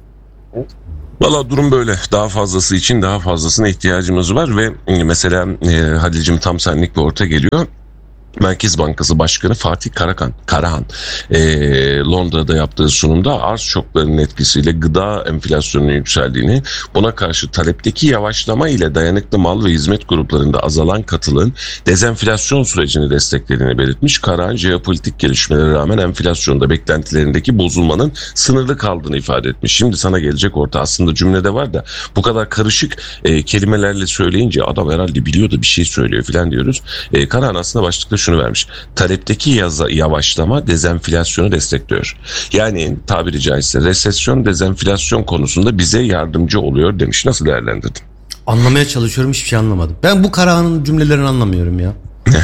Valla durum böyle. Daha fazlası için daha fazlasına ihtiyacımız var ve mesela e, Halil'cim tam senlik bir orta geliyor. Merkez Bankası Başkanı Fatih Karahan, Karahan e, Londra'da yaptığı sunumda arz şoklarının etkisiyle gıda enflasyonunun yükseldiğini, buna karşı talepteki yavaşlama ile dayanıklı mal ve hizmet gruplarında azalan katılın dezenflasyon sürecini desteklediğini belirtmiş. Karahan jeopolitik gelişmelere rağmen enflasyonda beklentilerindeki bozulmanın sınırlı kaldığını ifade etmiş. Şimdi sana gelecek orta, aslında cümlede var da bu kadar karışık e, kelimelerle söyleyince adam herhalde biliyor da bir şey söylüyor falan diyoruz. E, Karahan aslında başlıkta şunu vermiş. Talepteki yaza, yavaşlama dezenflasyonu destekliyor. Yani tabiri caizse resesyon dezenflasyon konusunda bize yardımcı oluyor demiş. Nasıl değerlendirdin? Anlamaya çalışıyorum, hiçbir şey anlamadım. Ben bu Karahan'ın cümlelerini anlamıyorum ya.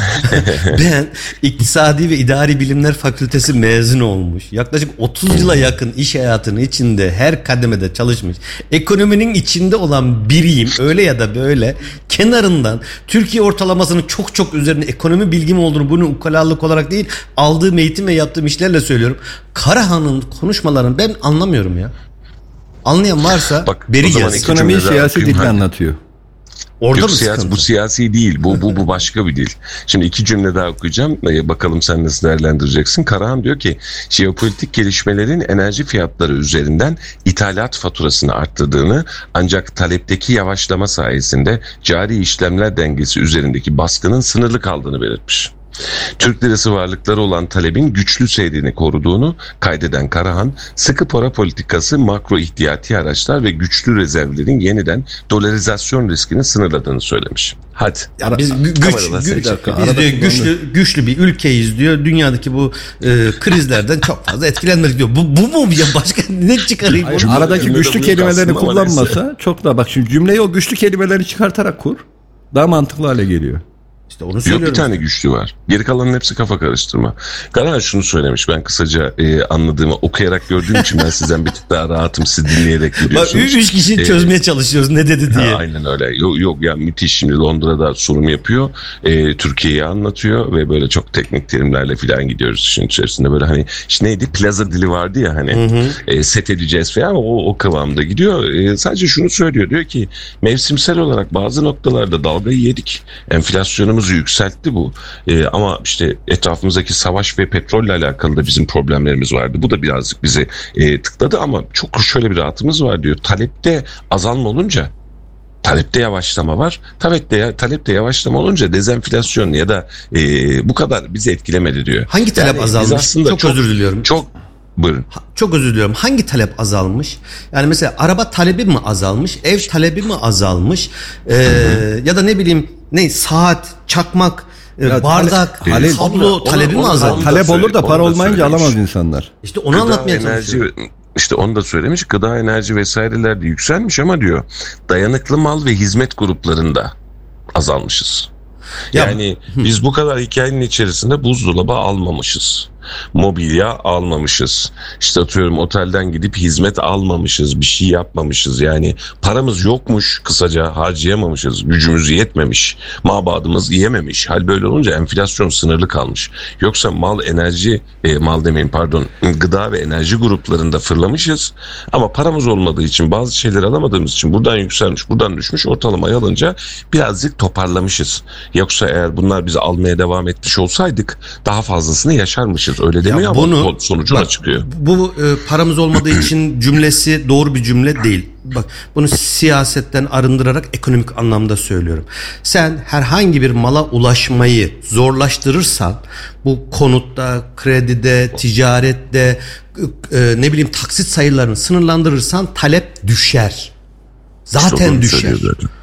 Ben İktisadi ve İdari Bilimler Fakültesi mezunu olmuş, yaklaşık otuz yıla yakın iş hayatının içinde her kademede çalışmış, ekonominin içinde olan biriyim, öyle ya da böyle kenarından Türkiye ortalamasının çok çok üzerinde ekonomi bilgim olduğunu, bunu ukalalık olarak değil, aldığım eğitim ve yaptığım işlerle söylüyorum. Karahan'ın konuşmalarını ben anlamıyorum ya. Anlayan varsa Bak, beri o zaman gelsin. Ekonomiyi cümle daha siyasi okuyayım, dille hadi. anlatıyor. Orada Yok, mı siyasi, sıkıntı? bu siyasi değil. Bu bu bu başka bir dil. Şimdi iki cümle daha okuyacağım. Ee, bakalım sen nasıl değerlendireceksin. Karahan diyor ki jeopolitik gelişmelerin enerji fiyatları üzerinden ithalat faturasını arttırdığını, ancak talepteki yavaşlama sayesinde cari işlemler dengesi üzerindeki baskının sınırlı kaldığını belirtmiş. Türk lirası varlıkları olan talebin güçlü seyrini koruduğunu kaydeden Karahan, sıkı para politikası, makro ihtiyati araçlar ve güçlü rezervlerin yeniden dolarizasyon riskini sınırladığını söylemiş. Hadi. Ya biz gü- güç, Kamerada güç, seni biz çekiyor. diyor Arada güçlü güçlü bir ülkeyiz diyor. Dünyadaki bu e, krizlerden çok fazla etkilenmedik diyor. Bu bu mu ya, başka ne çıkarayım? Hayır, onu? aradaki cümlede güçlü bunu kelimelerini kastım ama kullanmasa çok da, bak şimdi cümleyi o güçlü kelimeleri çıkartarak kur. Daha mantıklı hale geliyor. İşte onu Yok, söylüyorum. bir tane güçlü var. Geri kalanın hepsi kafa karıştırma. Karahan şunu söylemiş. Ben kısaca e, anladığımı okuyarak gördüğüm için ben sizden bir tık daha rahatım. Siz dinleyerek Bak, biliyorsunuz. üç kişi Ee, çözmeye çalışıyoruz ne dedi diye. Ha, aynen öyle. Yok yok yani müthiş, şimdi Londra'da sunum yapıyor. E, Türkiye'yi anlatıyor ve böyle çok teknik terimlerle falan gidiyoruz işin içerisinde. Böyle hani işte neydi? Plaza dili vardı ya hani. Hı hı. E, set edeceğiz falan, o, o kıvamda gidiyor. E, sadece şunu söylüyor. Diyor ki mevsimsel olarak bazı noktalarda dalgayı yedik. Enflasyonumuzu yükseltti bu. E, ama işte etrafımızdaki savaş ve petrolle alakalı da bizim problemlerimiz vardı. Bu da birazcık bizi e, tıkladı ama çok şöyle bir rahatımız var diyor. Talepte azalma olunca, talepte yavaşlama var. Talepte, talepte yavaşlama olunca dezenflasyon ya da e, bu kadar bizi etkilemedi diyor. Hangi talep Yani biz azalmış? aslında Çok, özür diliyorum. Çok buyurun. Ha- Çok özür diliyorum. Hangi talep azalmış? Yani mesela araba talebi mi azalmış? Ev talebi mi azalmış? Ee, ya da ne bileyim ne saat, çakmak, e, Ya bardak, tale- Halil- kablo Onu- talebi mi onu- azalmış? onu- Talep olur da onu para da olmayınca söylemiş. alamaz insanlar. İşte onu Gıda, anlatmaya enerji, çalışıyorum. işte onu da söylemiş. Gıda, enerji vesaireler de yükselmiş ama diyor dayanıklı mal ve hizmet gruplarında azalmışız. Ya- Yani biz bu kadar hikayenin içerisinde buzdolabı almamışız. Mobilya almamışız. İşte atıyorum otelden gidip hizmet almamışız. Bir şey yapmamışız. Yani paramız yokmuş, kısaca harcayamamışız. Gücümüz yetmemiş. Mabadımız yiyememiş. Hal böyle olunca enflasyon sınırlı kalmış. Yoksa mal, enerji, e, mal demeyin pardon, gıda ve enerji gruplarında fırlamışız. Ama paramız olmadığı için, bazı şeyleri alamadığımız için buradan yükselmiş, buradan düşmüş, ortalamayı alınca birazcık toparlamışız. Yoksa eğer bunlar bizi almaya devam etmiş olsaydık daha fazlasını yaşarmışız. Öyle demiyor ya, ama sonucuna bak, çıkıyor. Bu e, paramız olmadığı için cümlesi doğru bir cümle değil. Bak, bunu siyasetten arındırarak ekonomik anlamda söylüyorum. Sen herhangi bir mala ulaşmayı zorlaştırırsan, bu konutta, kredide, ticarette, e, ne bileyim taksit sayılarını sınırlandırırsan talep düşer. Zaten işte düşer.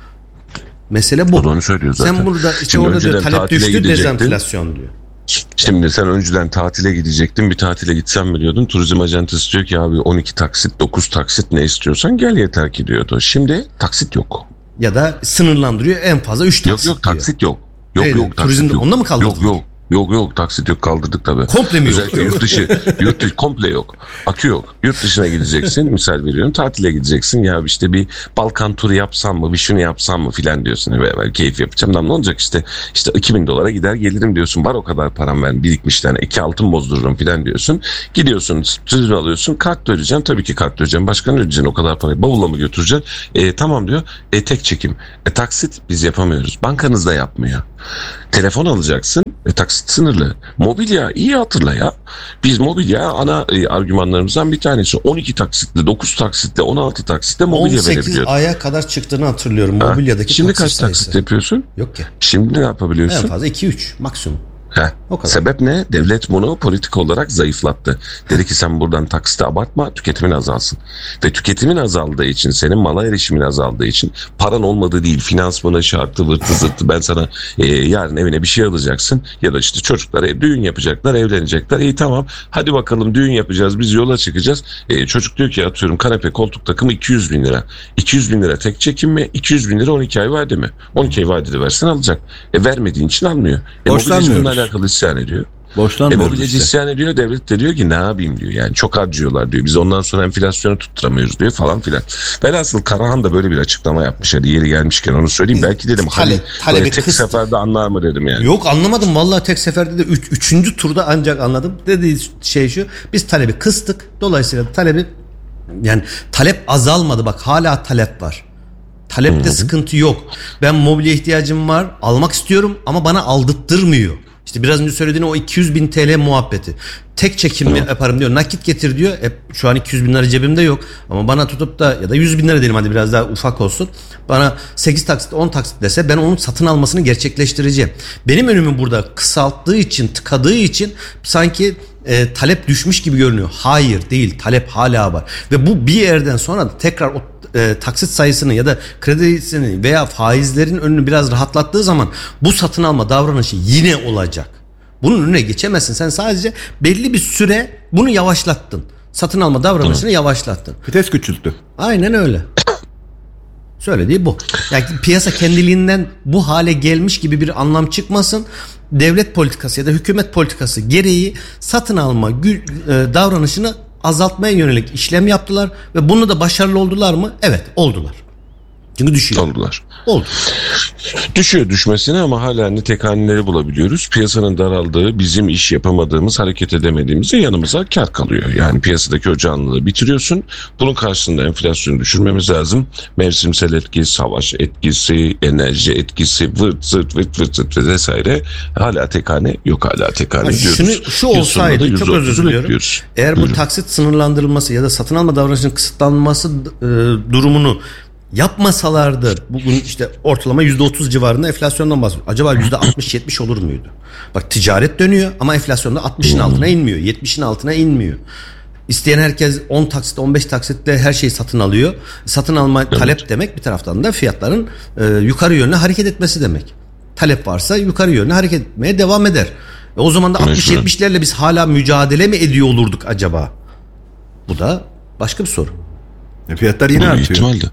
Mesele bu. Onu söylüyor zaten. Sen burada işte Şimdi orada diyor talep düştü, dezenflasyon diyor. Şimdi sen önceden tatile gidecektin, bir tatile gitsen biliyordun, turizm acentesi diyor ki abi on iki taksit, dokuz taksit, ne istiyorsan gel yeter ki diyordu. Şimdi taksit yok. Ya da sınırlandırıyor, en fazla üç taksit. Yok yok taksit yok. Yok Neydi? yok taksit Turizmde yok. onda mı kaldırdın? Yok yok. Yok yok taksit yok, kaldırdık tabii. Komple mi yok? Özellikle yurt dışı, yurt dışı komple yok. Akü yok. Yurt dışına gideceksin, misal veriyorum, tatile gideceksin, ya işte bir Balkan turu yapsam mı, bir şunu yapsam mı filan diyorsun. Beraber keyif yapacağım. Ne olacak işte, işte iki bin dolara gider gelirim diyorsun. Var o kadar param, ben birikmiş, yani iki altın bozdururum filan diyorsun. Gidiyorsun, turizm alıyorsun, kart ödeyeceksin. Tabii ki kart ödeyeceksin. Başka ne ödeyeceksin o kadar parayı? Bavulla mı götüreceksin? E, tamam diyor. E, tek çekim. E, taksit biz yapamıyoruz. Bankanız da yapmıyor. Telefon alacaksın. E, taksit sınırlı. Mobilya, iyi hatırla ya. Biz mobilya ana e, argümanlarımızdan bir tanesi. on iki taksitle, dokuz taksitle, on altı taksitle mobilya on sekiz verebiliyoruz. aya kadar çıktığını hatırlıyorum mobilyadaki. Şimdi taksit kaç taksit sayısı yapıyorsun? Yok ki. Şimdi ne yapabiliyorsun? En fazla iki üç maksimum. Heh. O kadar. Sebep ne? Devlet bunu politik olarak zayıflattı. Dedi ki sen buradan taksite abartma, tüketimin azalsın. Ve tüketimin azaldığı için, senin mala erişimin azaldığı için, paran olmadığı değil, finansmanı, şartı, vırtı zırtı, ben sana e, yarın evine bir şey alacaksın ya da işte çocuklara düğün yapacaklar, evlenecekler. İyi tamam, hadi bakalım düğün yapacağız, biz yola çıkacağız. E, çocuk diyor ki atıyorum kanepe koltuk takımı iki yüz bin lira. iki yüz bin lira tek çekim mi? iki yüz bin lira on iki ay vade mi? on iki ay vadede versen alacak. E, vermediğin için almıyor. E, Borçlanmıyoruz. alakalı isyan ediyor. Borçlanmıyoruz E mobilyacı işte. isyan ediyor, devlet de diyor ki ne yapayım diyor. Yani çok harcıyorlar diyor. Biz ondan sonra enflasyonu tutturamıyoruz diyor falan filan. Velhasıl Karahan da böyle bir açıklama yapmış. Hadi yeri gelmişken onu söyleyeyim. Belki dedim Tale, hani böyle tek kıstı. Seferde anlar mı dedim yani. Yok anlamadım vallahi, tek seferde de üç, üçüncü turda ancak anladım. Dediği şey şu: biz talebi kıstık. Dolayısıyla talebi, yani talep azalmadı, bak hala talep var. Talepte Hı-hı. sıkıntı yok. Ben mobilya ihtiyacım var, almak istiyorum ama bana aldırtmıyor. İşte biraz önce söylediğin o iki yüz bin T L muhabbeti. Tek çekim mi yaparım diyor, nakit getir diyor. E, şu an iki yüz bin lira cebimde yok. Ama bana tutup da, ya da yüz bin lira diyelim hadi biraz daha ufak olsun, bana sekiz taksit on taksit dese ben onun satın almasını gerçekleştireceğim. Benim önümü burada kısalttığı için, tıkadığı için sanki e, talep düşmüş gibi görünüyor. Hayır değil, talep hala var. Ve bu bir yerden sonra da tekrar o e, taksit sayısını ya da kredisini veya faizlerin önünü biraz rahatlattığı zaman bu satın alma davranışı yine olacak. Bunun önüne geçemezsin. Sen sadece belli bir süre bunu yavaşlattın. Satın alma davranışını Hı. yavaşlattın. Vites küçülttü. Aynen öyle. Söylediği bu. Yani piyasa kendiliğinden bu hale gelmiş gibi bir anlam çıkmasın. Devlet politikası ya da hükümet politikası gereği satın alma gü- e, davranışını azaltmaya yönelik işlem yaptılar ve bunu da başarılı oldular mı? Evet, oldular. Çünkü düşüyor. Oldular. Oldu. Düşüyor düşmesine ama hala nitek haneleri bulabiliyoruz. Piyasanın daraldığı, bizim iş yapamadığımız, hareket edemediğimizde yanımıza kar kalıyor. Yani piyasadaki o canlılığı bitiriyorsun. Bunun karşısında enflasyonu düşürmemiz lazım. Mevsimsel etki, savaş etkisi, enerji etkisi, vırt zırt vırt vırt zırt vesaire. Hala tek hane yok, hala tek hane diyoruz. Şunu, şu olsaydı, çok özür diliyorum. Eğer bu Buyurun. taksit sınırlandırılması ya da satın alma davranışının kısıtlanması e, durumunu yapmasalardı, bugün işte ortalama yüzde otuz civarında enflasyondan bahsediyor. Acaba yüzde altmış yetmiş olur muydu? Bak ticaret dönüyor ama enflasyonda altmışın altına inmiyor, yetmişin altına inmiyor. İsteyen herkes on taksit on beş taksitle her şeyi satın alıyor. Satın alma evet. talep demek, bir taraftan da fiyatların e, yukarı yönlü hareket etmesi demek. Talep varsa yukarı yönlü hareket etmeye devam eder. E, o zaman da altmış yetmişlerle biz hala mücadele mi ediyor olurduk acaba? Bu da başka bir soru. E, fiyatlar yine artıyor. İhtimalde.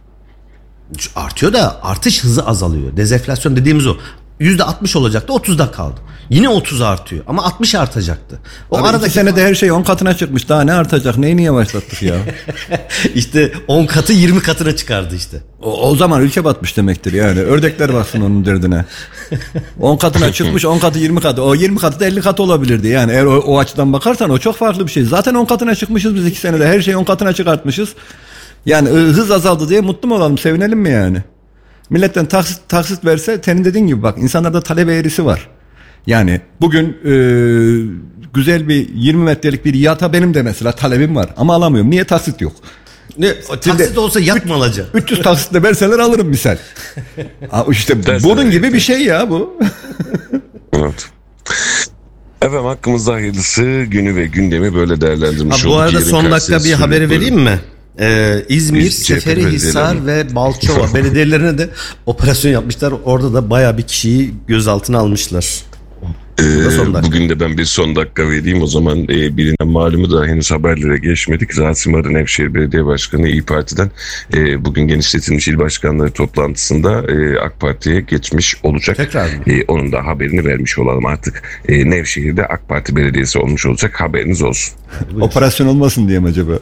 Artıyor da artış hızı azalıyor. Dezenflasyon dediğimiz o. yüzde altmış olacaktı, otuzda kaldı. Yine otuz artıyor ama altmış artacaktı. O Abi aradaki iki senede her şey on katına çıkmış. Daha ne artacak? Neyini yavaşlattık ya? işte on katı yirmi katına çıkardı işte. O, o zaman ülke batmış demektir yani. Ördekler baksın onun derdine. on katına çıkmış, on katı yirmi katı. O yirmi katı da elli katı olabilirdi yani. Eğer o, o açıdan bakarsan o çok farklı bir şey. Zaten on katına çıkmışız biz iki senede. Her şeyi on katına çıkartmışız. Yani hız azaldı diye mutlu mu olalım? Sevinelim mi yani? Milletten taksit, taksit verse senin dediğin gibi bak insanlarda talep eğrisi var. Yani bugün e, güzel bir yirmi metrelik bir yata benim de mesela talebim var ama alamıyorum. Niye? Taksit yok. Ne, taksit olsa yat mı alacaksın? üç yüz taksitle verseler alırım misal. İşte bunun gibi bir şey ya bu. Evet. Efendim hakkımızda hayırlısı, günü ve gündemi böyle değerlendirmiş ha, olduk. Bu arada Yerin son dakika bir haberi vereyim mi? Ee, İzmir, İz- Seferihisar ve Balçova belediyelerine de operasyon yapmışlar. Orada da bayağı bir kişiyi gözaltına almışlar. Ee, bugün de ben bir son dakika vereyim o zaman. E, birine malumu da henüz haberlere geçmedik. Rasim Arı Nevşehir Belediye Başkanı İYİ Parti'den e, bugün genişletilmiş il başkanları toplantısında e, AK Parti'ye geçmiş olacak. Tekrar mı? E, onun da haberini vermiş olalım artık. E, Nevşehir'de AK Parti belediyesi olmuş olacak, haberiniz olsun. Operasyon olmasın diye mi acaba?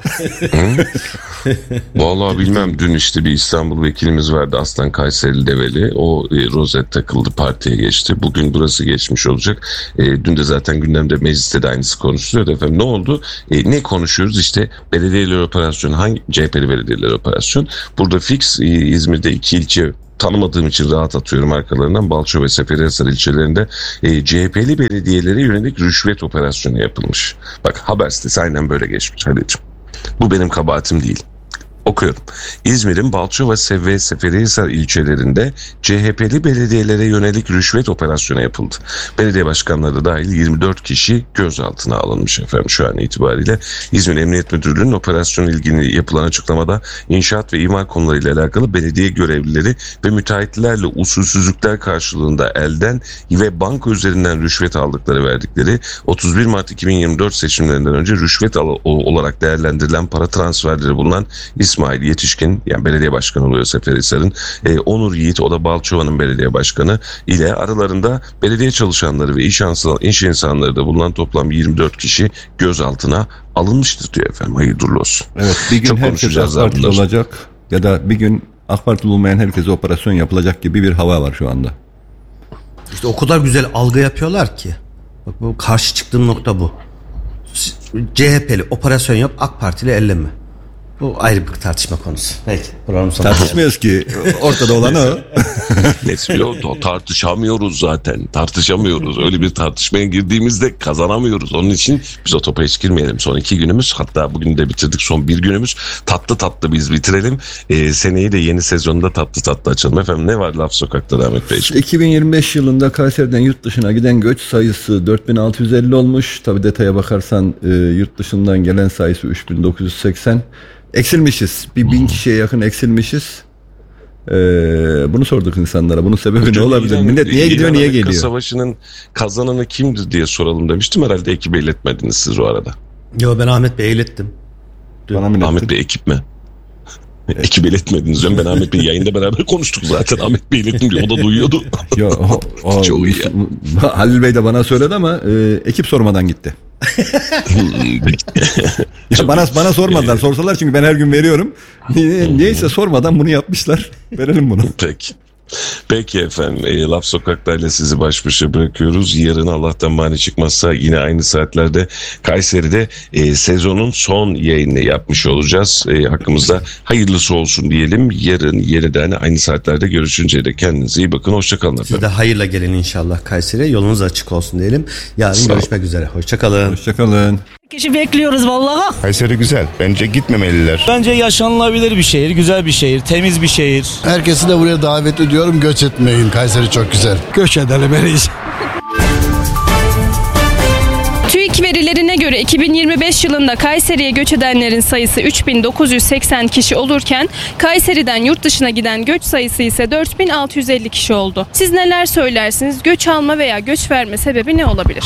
Vallahi bilmem, dün işte bir İstanbul vekilimiz vardı, Aslan Kayserili Develi. O e, rozet takıldı, partiye geçti. Bugün burası geçmiş olacak. E, dün de zaten gündemde, mecliste de aynısı konuşuluyordu efendim. Ne oldu? E, ne konuşuyoruz? İşte belediyeler operasyonu, hangi C H P'li belediyeler operasyon? Burada fix e, İzmir'de iki ilçe tanımadığım için rahat atıyorum arkalarından. Balçova ve Seferihisar ilçelerinde e, C H P'li belediyelere yönelik rüşvet operasyonu yapılmış. Bak, haber sitesi aynen böyle geçmiş Halil'ciğim. Bu benim kabahatim değil. Okuyorum. İzmir'in Balçova ve Seferihisar ilçelerinde C H P'li belediyelere yönelik rüşvet operasyonu yapıldı. Belediye başkanları da dahil yirmi dört kişi gözaltına alınmış efendim şu an itibariyle. İzmir Emniyet Müdürlüğü'nün operasyonla ilgili yapılan açıklamada inşaat ve imar konularıyla alakalı belediye görevlileri ve müteahhitlerle usulsüzlükler karşılığında elden ve banka üzerinden rüşvet aldıkları verdikleri otuz bir Mart iki bin yirmi dört seçimlerinden önce rüşvet olarak değerlendirilen para transferleri bulunan İsmail Yetişkin, yani belediye başkanı oluyor Seferihisar'ın, e, Onur Yiğit, o da Balçova'nın belediye başkanı ile aralarında belediye çalışanları ve iş, ansı, iş insanları da bulunan toplam yirmi dört kişi gözaltına alınmıştır diyor efendim. Hayırlı olsun. Evet, bir gün Çok herkes AK Partili olacak ya da bir gün AK Partili olmayan herkese operasyon yapılacak gibi bir hava var şu anda. İşte o kadar güzel algı yapıyorlar ki. Bak, bu karşı çıktığım nokta bu. C H P'li operasyon yap, AK Partili elleme. Bu ayrı bir tartışma konusu. Peki. Tartışmıyoruz ki. Ortada olan o. Nesliyor, tartışamıyoruz zaten. Tartışamıyoruz. Öyle bir tartışmaya girdiğimizde kazanamıyoruz. Onun için biz o topa hiç girmeyelim. Son iki günümüz, hatta bugün de bitirdik, son bir günümüz. Tatlı tatlı biz bitirelim. Ee, seneyi de yeni sezonda tatlı tatlı açalım. Efendim ne var Laf Sokak'ta Ahmet Beyciğim? iki bin yirmi beş yılında Kayseri'den yurt dışına giden göç sayısı dört bin altı yüz elli olmuş. Tabii detaya bakarsan e, yurt dışından gelen sayısı üç bin dokuz yüz seksen. Eksilmişiz. Bir bin kişiye yakın eksilmişiz. Ee, bunu sorduk insanlara. Bunun sebebi Hocam, ne olabilir? İran, Millet niye gidiyor, niye geliyor? Savaşının kazananı kimdir diye soralım demiştim. Herhalde ekibe iletmediniz siz o arada. Yo, ben Ahmet Bey'e ilettim. Bana Ahmet Bey ekip mi? Ekip iletmediniz. Ben Ahmet Bey yayında beraber konuştuk zaten. Ahmet Bey ilettim diye, o da duyuyordu. Yo, o, o, Çok iyi ya. Halil Bey de bana söyledi ama e, ekip sormadan gitti. ya bana bana sormadılar. Sorsalar, çünkü ben her gün veriyorum. Niyeyse sormadan bunu yapmışlar. Verelim bunu. Peki. Peki efendim, e, Laf Sokak'ta sizi baş başa bırakıyoruz. Yarın Allah'tan mani çıkmazsa yine aynı saatlerde Kayseri'de e, sezonun son yayını yapmış olacağız. E, hakkımızda hayırlısı olsun diyelim. Yarın yeniden aynı saatlerde görüşünceye de kendinize iyi bakın. Hoşçakalın efendim. Siz de hayırla gelin inşallah Kayseri'ye. Yolunuz açık olsun diyelim. Yarın Sağ görüşmek ol. üzere. Hoşçakalın. Hoşçakalın. Kişi bekliyoruz vallahi. Kayseri güzel. Bence gitmemeliler. Bence yaşanılabilir bir şehir, güzel bir şehir, temiz bir şehir. Herkesi de buraya davet ediyorum. Göç etmeyin. Kayseri çok güzel. Göç edelimeliyiz. TÜİK verilerine göre iki bin yirmi beş yılında Kayseri'ye göç edenlerin sayısı üç bin dokuz yüz seksen kişi olurken Kayseri'den yurt dışına giden göç sayısı ise dört bin altı yüz elli kişi oldu. Siz neler söylersiniz? Göç alma veya göç verme sebebi ne olabilir?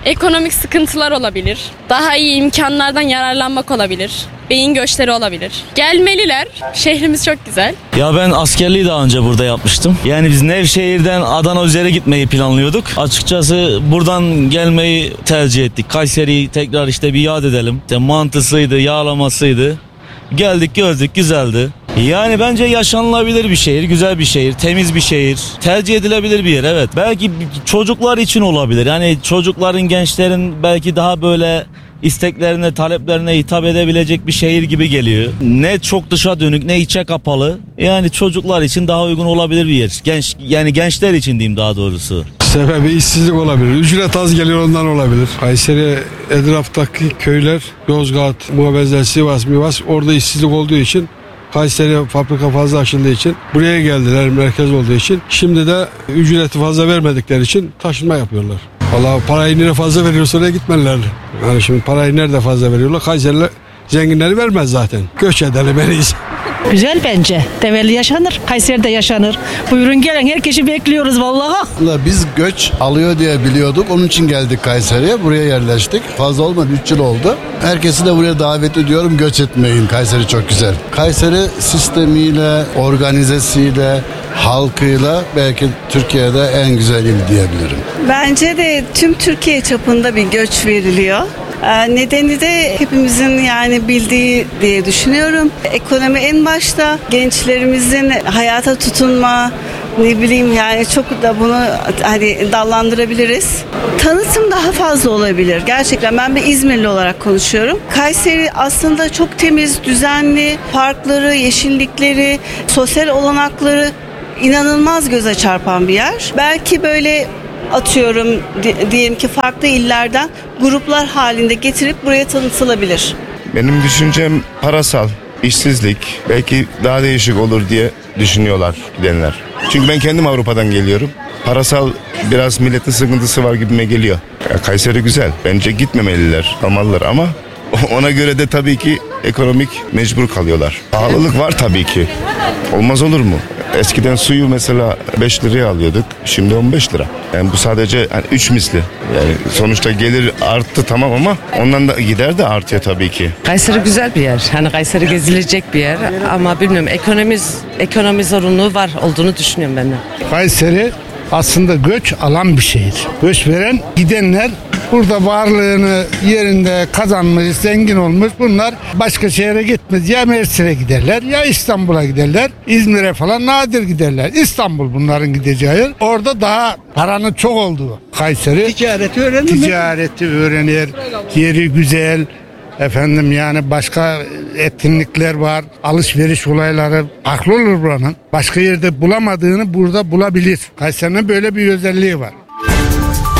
Ekonomik sıkıntılar olabilir. Daha iyi imkanlardan yararlanmak olabilir. Beyin göçleri olabilir. Gelmeliler. Şehrimiz çok güzel. Ya ben askerliği daha önce burada yapmıştım. Yani biz Nevşehir'den Adana üzere gitmeyi planlıyorduk. Açıkçası buradan gelmeyi tercih ettik. Kayseri'yi tekrar işte bir yad edelim. İşte mantısıydı, yağlamasıydı. Geldik, gördük, güzeldi. Yani bence yaşanılabilir bir şehir, güzel bir şehir, temiz bir şehir, tercih edilebilir bir yer, evet. Belki çocuklar için olabilir. Yani çocukların, gençlerin belki daha böyle isteklerine, taleplerine hitap edebilecek bir şehir gibi geliyor. Ne çok dışa dönük, ne içe kapalı. Yani çocuklar için daha uygun olabilir bir yer. Genç, yani gençler için diyeyim daha doğrusu. Sebebi işsizlik olabilir. Ücret az geliyor, ondan olabilir. Kayseri etraftaki köyler, Yozgat, Muhabbezler, Sivas, Mivas, orada işsizlik olduğu için, Kayseri fabrika fazla açıldığı için buraya geldiler, merkez olduğu için. Şimdi de ücreti fazla vermedikleri için taşınma yapıyorlar. Vallahi parayı nereye fazla veriyorsa oraya gitmeliler. Yani şimdi parayı nerede fazla veriyorlar? Kayseriler zenginleri vermez zaten. Göç edelim en iyisi. Güzel bence. Temelli yaşanır. Kayseri'de yaşanır. Buyurun gelin. Herkesi bekliyoruz vallahi. Biz göç alıyor diye biliyorduk. Onun için geldik Kayseri'ye. Buraya yerleştik. Fazla olmadı. üç yıl oldu. Herkesi de buraya davet ediyorum. Göç etmeyin. Kayseri çok güzel. Kayseri sistemiyle, organizesiyle, halkıyla belki Türkiye'de en güzel il diyebilirim. Bence de tüm Türkiye çapında bir göç veriliyor. Nedeni de hepimizin yani bildiği diye düşünüyorum. Ekonomi en başta, gençlerimizin hayata tutunma, ne bileyim yani çok da bunu hani dallandırabiliriz. Tanıtım daha fazla olabilir. Gerçekten ben bir İzmirli olarak konuşuyorum. Kayseri aslında çok temiz, düzenli, parkları, yeşillikleri, sosyal olanakları inanılmaz göze çarpan bir yer. Belki böyle atıyorum diyelim ki farklı illerden gruplar halinde getirip buraya tanıtılabilir. Benim düşüncem parasal, işsizlik belki daha değişik olur diye düşünüyorlar gidenler. Çünkü ben kendim Avrupa'dan geliyorum. Parasal biraz milletin sıkıntısı var gibime geliyor. Ya Kayseri güzel. Bence gitmemeliler, kalmalılar ama ona göre de tabii ki ekonomik mecbur kalıyorlar. Pahalılık var tabii ki. Olmaz olur mu? Eskiden suyu mesela beş liraya alıyorduk. Şimdi on beş lira. Yani bu sadece yani üç misli. Yani sonuçta gelir arttı tamam ama ondan da gider de artıyor tabii ki. Kayseri güzel bir yer. Hani Kayseri gezilecek bir yer ama bilmiyorum ekonomimiz ekonomi zorunluluğu var olduğunu düşünüyorum ben de. Kayseri aslında göç alan bir şehir. Göç veren gidenler burada varlığını yerinde kazanmış, zengin olmuş. Bunlar başka şehre gitmez. Ya Mersin'e giderler ya İstanbul'a giderler. İzmir'e falan nadir giderler. İstanbul bunların gideceği yer. Orada daha paranın çok olduğu Kayseri. Ticareti öğrenir. Ticareti öğrenir. Yeri güzel. Efendim yani başka etkinlikler var. Alışveriş olayları farklı olur buranın. Başka yerde bulamadığını burada bulabilir. Kayseri'nin böyle bir özelliği var.